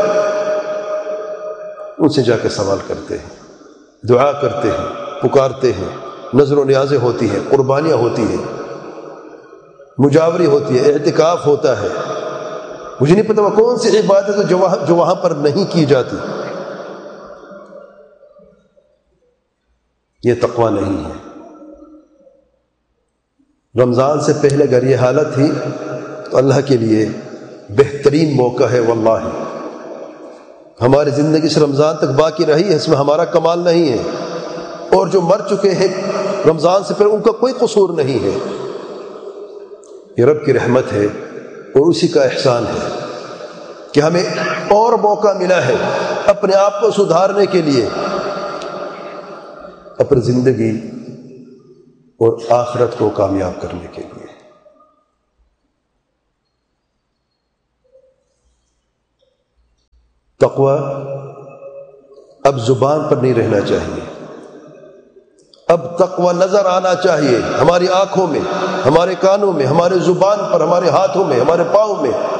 ان سے جا کے سوال کرتے ہیں، دعا کرتے ہیں، پکارتے ہیں، نظر و نیازیں ہوتی ہیں، قربانیاں ہوتی ہیں، مجاوری ہوتی ہے، اعتکاف ہوتا ہے، مجھے نہیں پتا وہ کون سی عبادت ہے جو وہاں جو وہاں پر نہیں کی جاتی۔ یہ تقوی نہیں ہے۔ رمضان سے پہلے اگر یہ حالت تھی تو اللہ کے لیے بہترین موقع ہے، واللہ ہماری زندگی سے رمضان تک باقی رہی ہے، اس میں ہمارا کمال نہیں ہے، اور جو مر چکے ہیں رمضان سے پہلے ان کا کوئی قصور نہیں ہے، یہ رب کی رحمت ہے اور اسی کا احسان ہے کہ ہمیں اور موقع ملا ہے اپنے آپ کو سدھارنے کے لیے، اپنی زندگی اور آخرت کو کامیاب کرنے کے لیے۔ تقوی اب زبان پر نہیں رہنا چاہیے، اب تقوی نظر آنا چاہیے ہماری آنکھوں میں، ہمارے کانوں میں، ہمارے زبان پر، ہمارے ہاتھوں میں، ہمارے پاؤں میں۔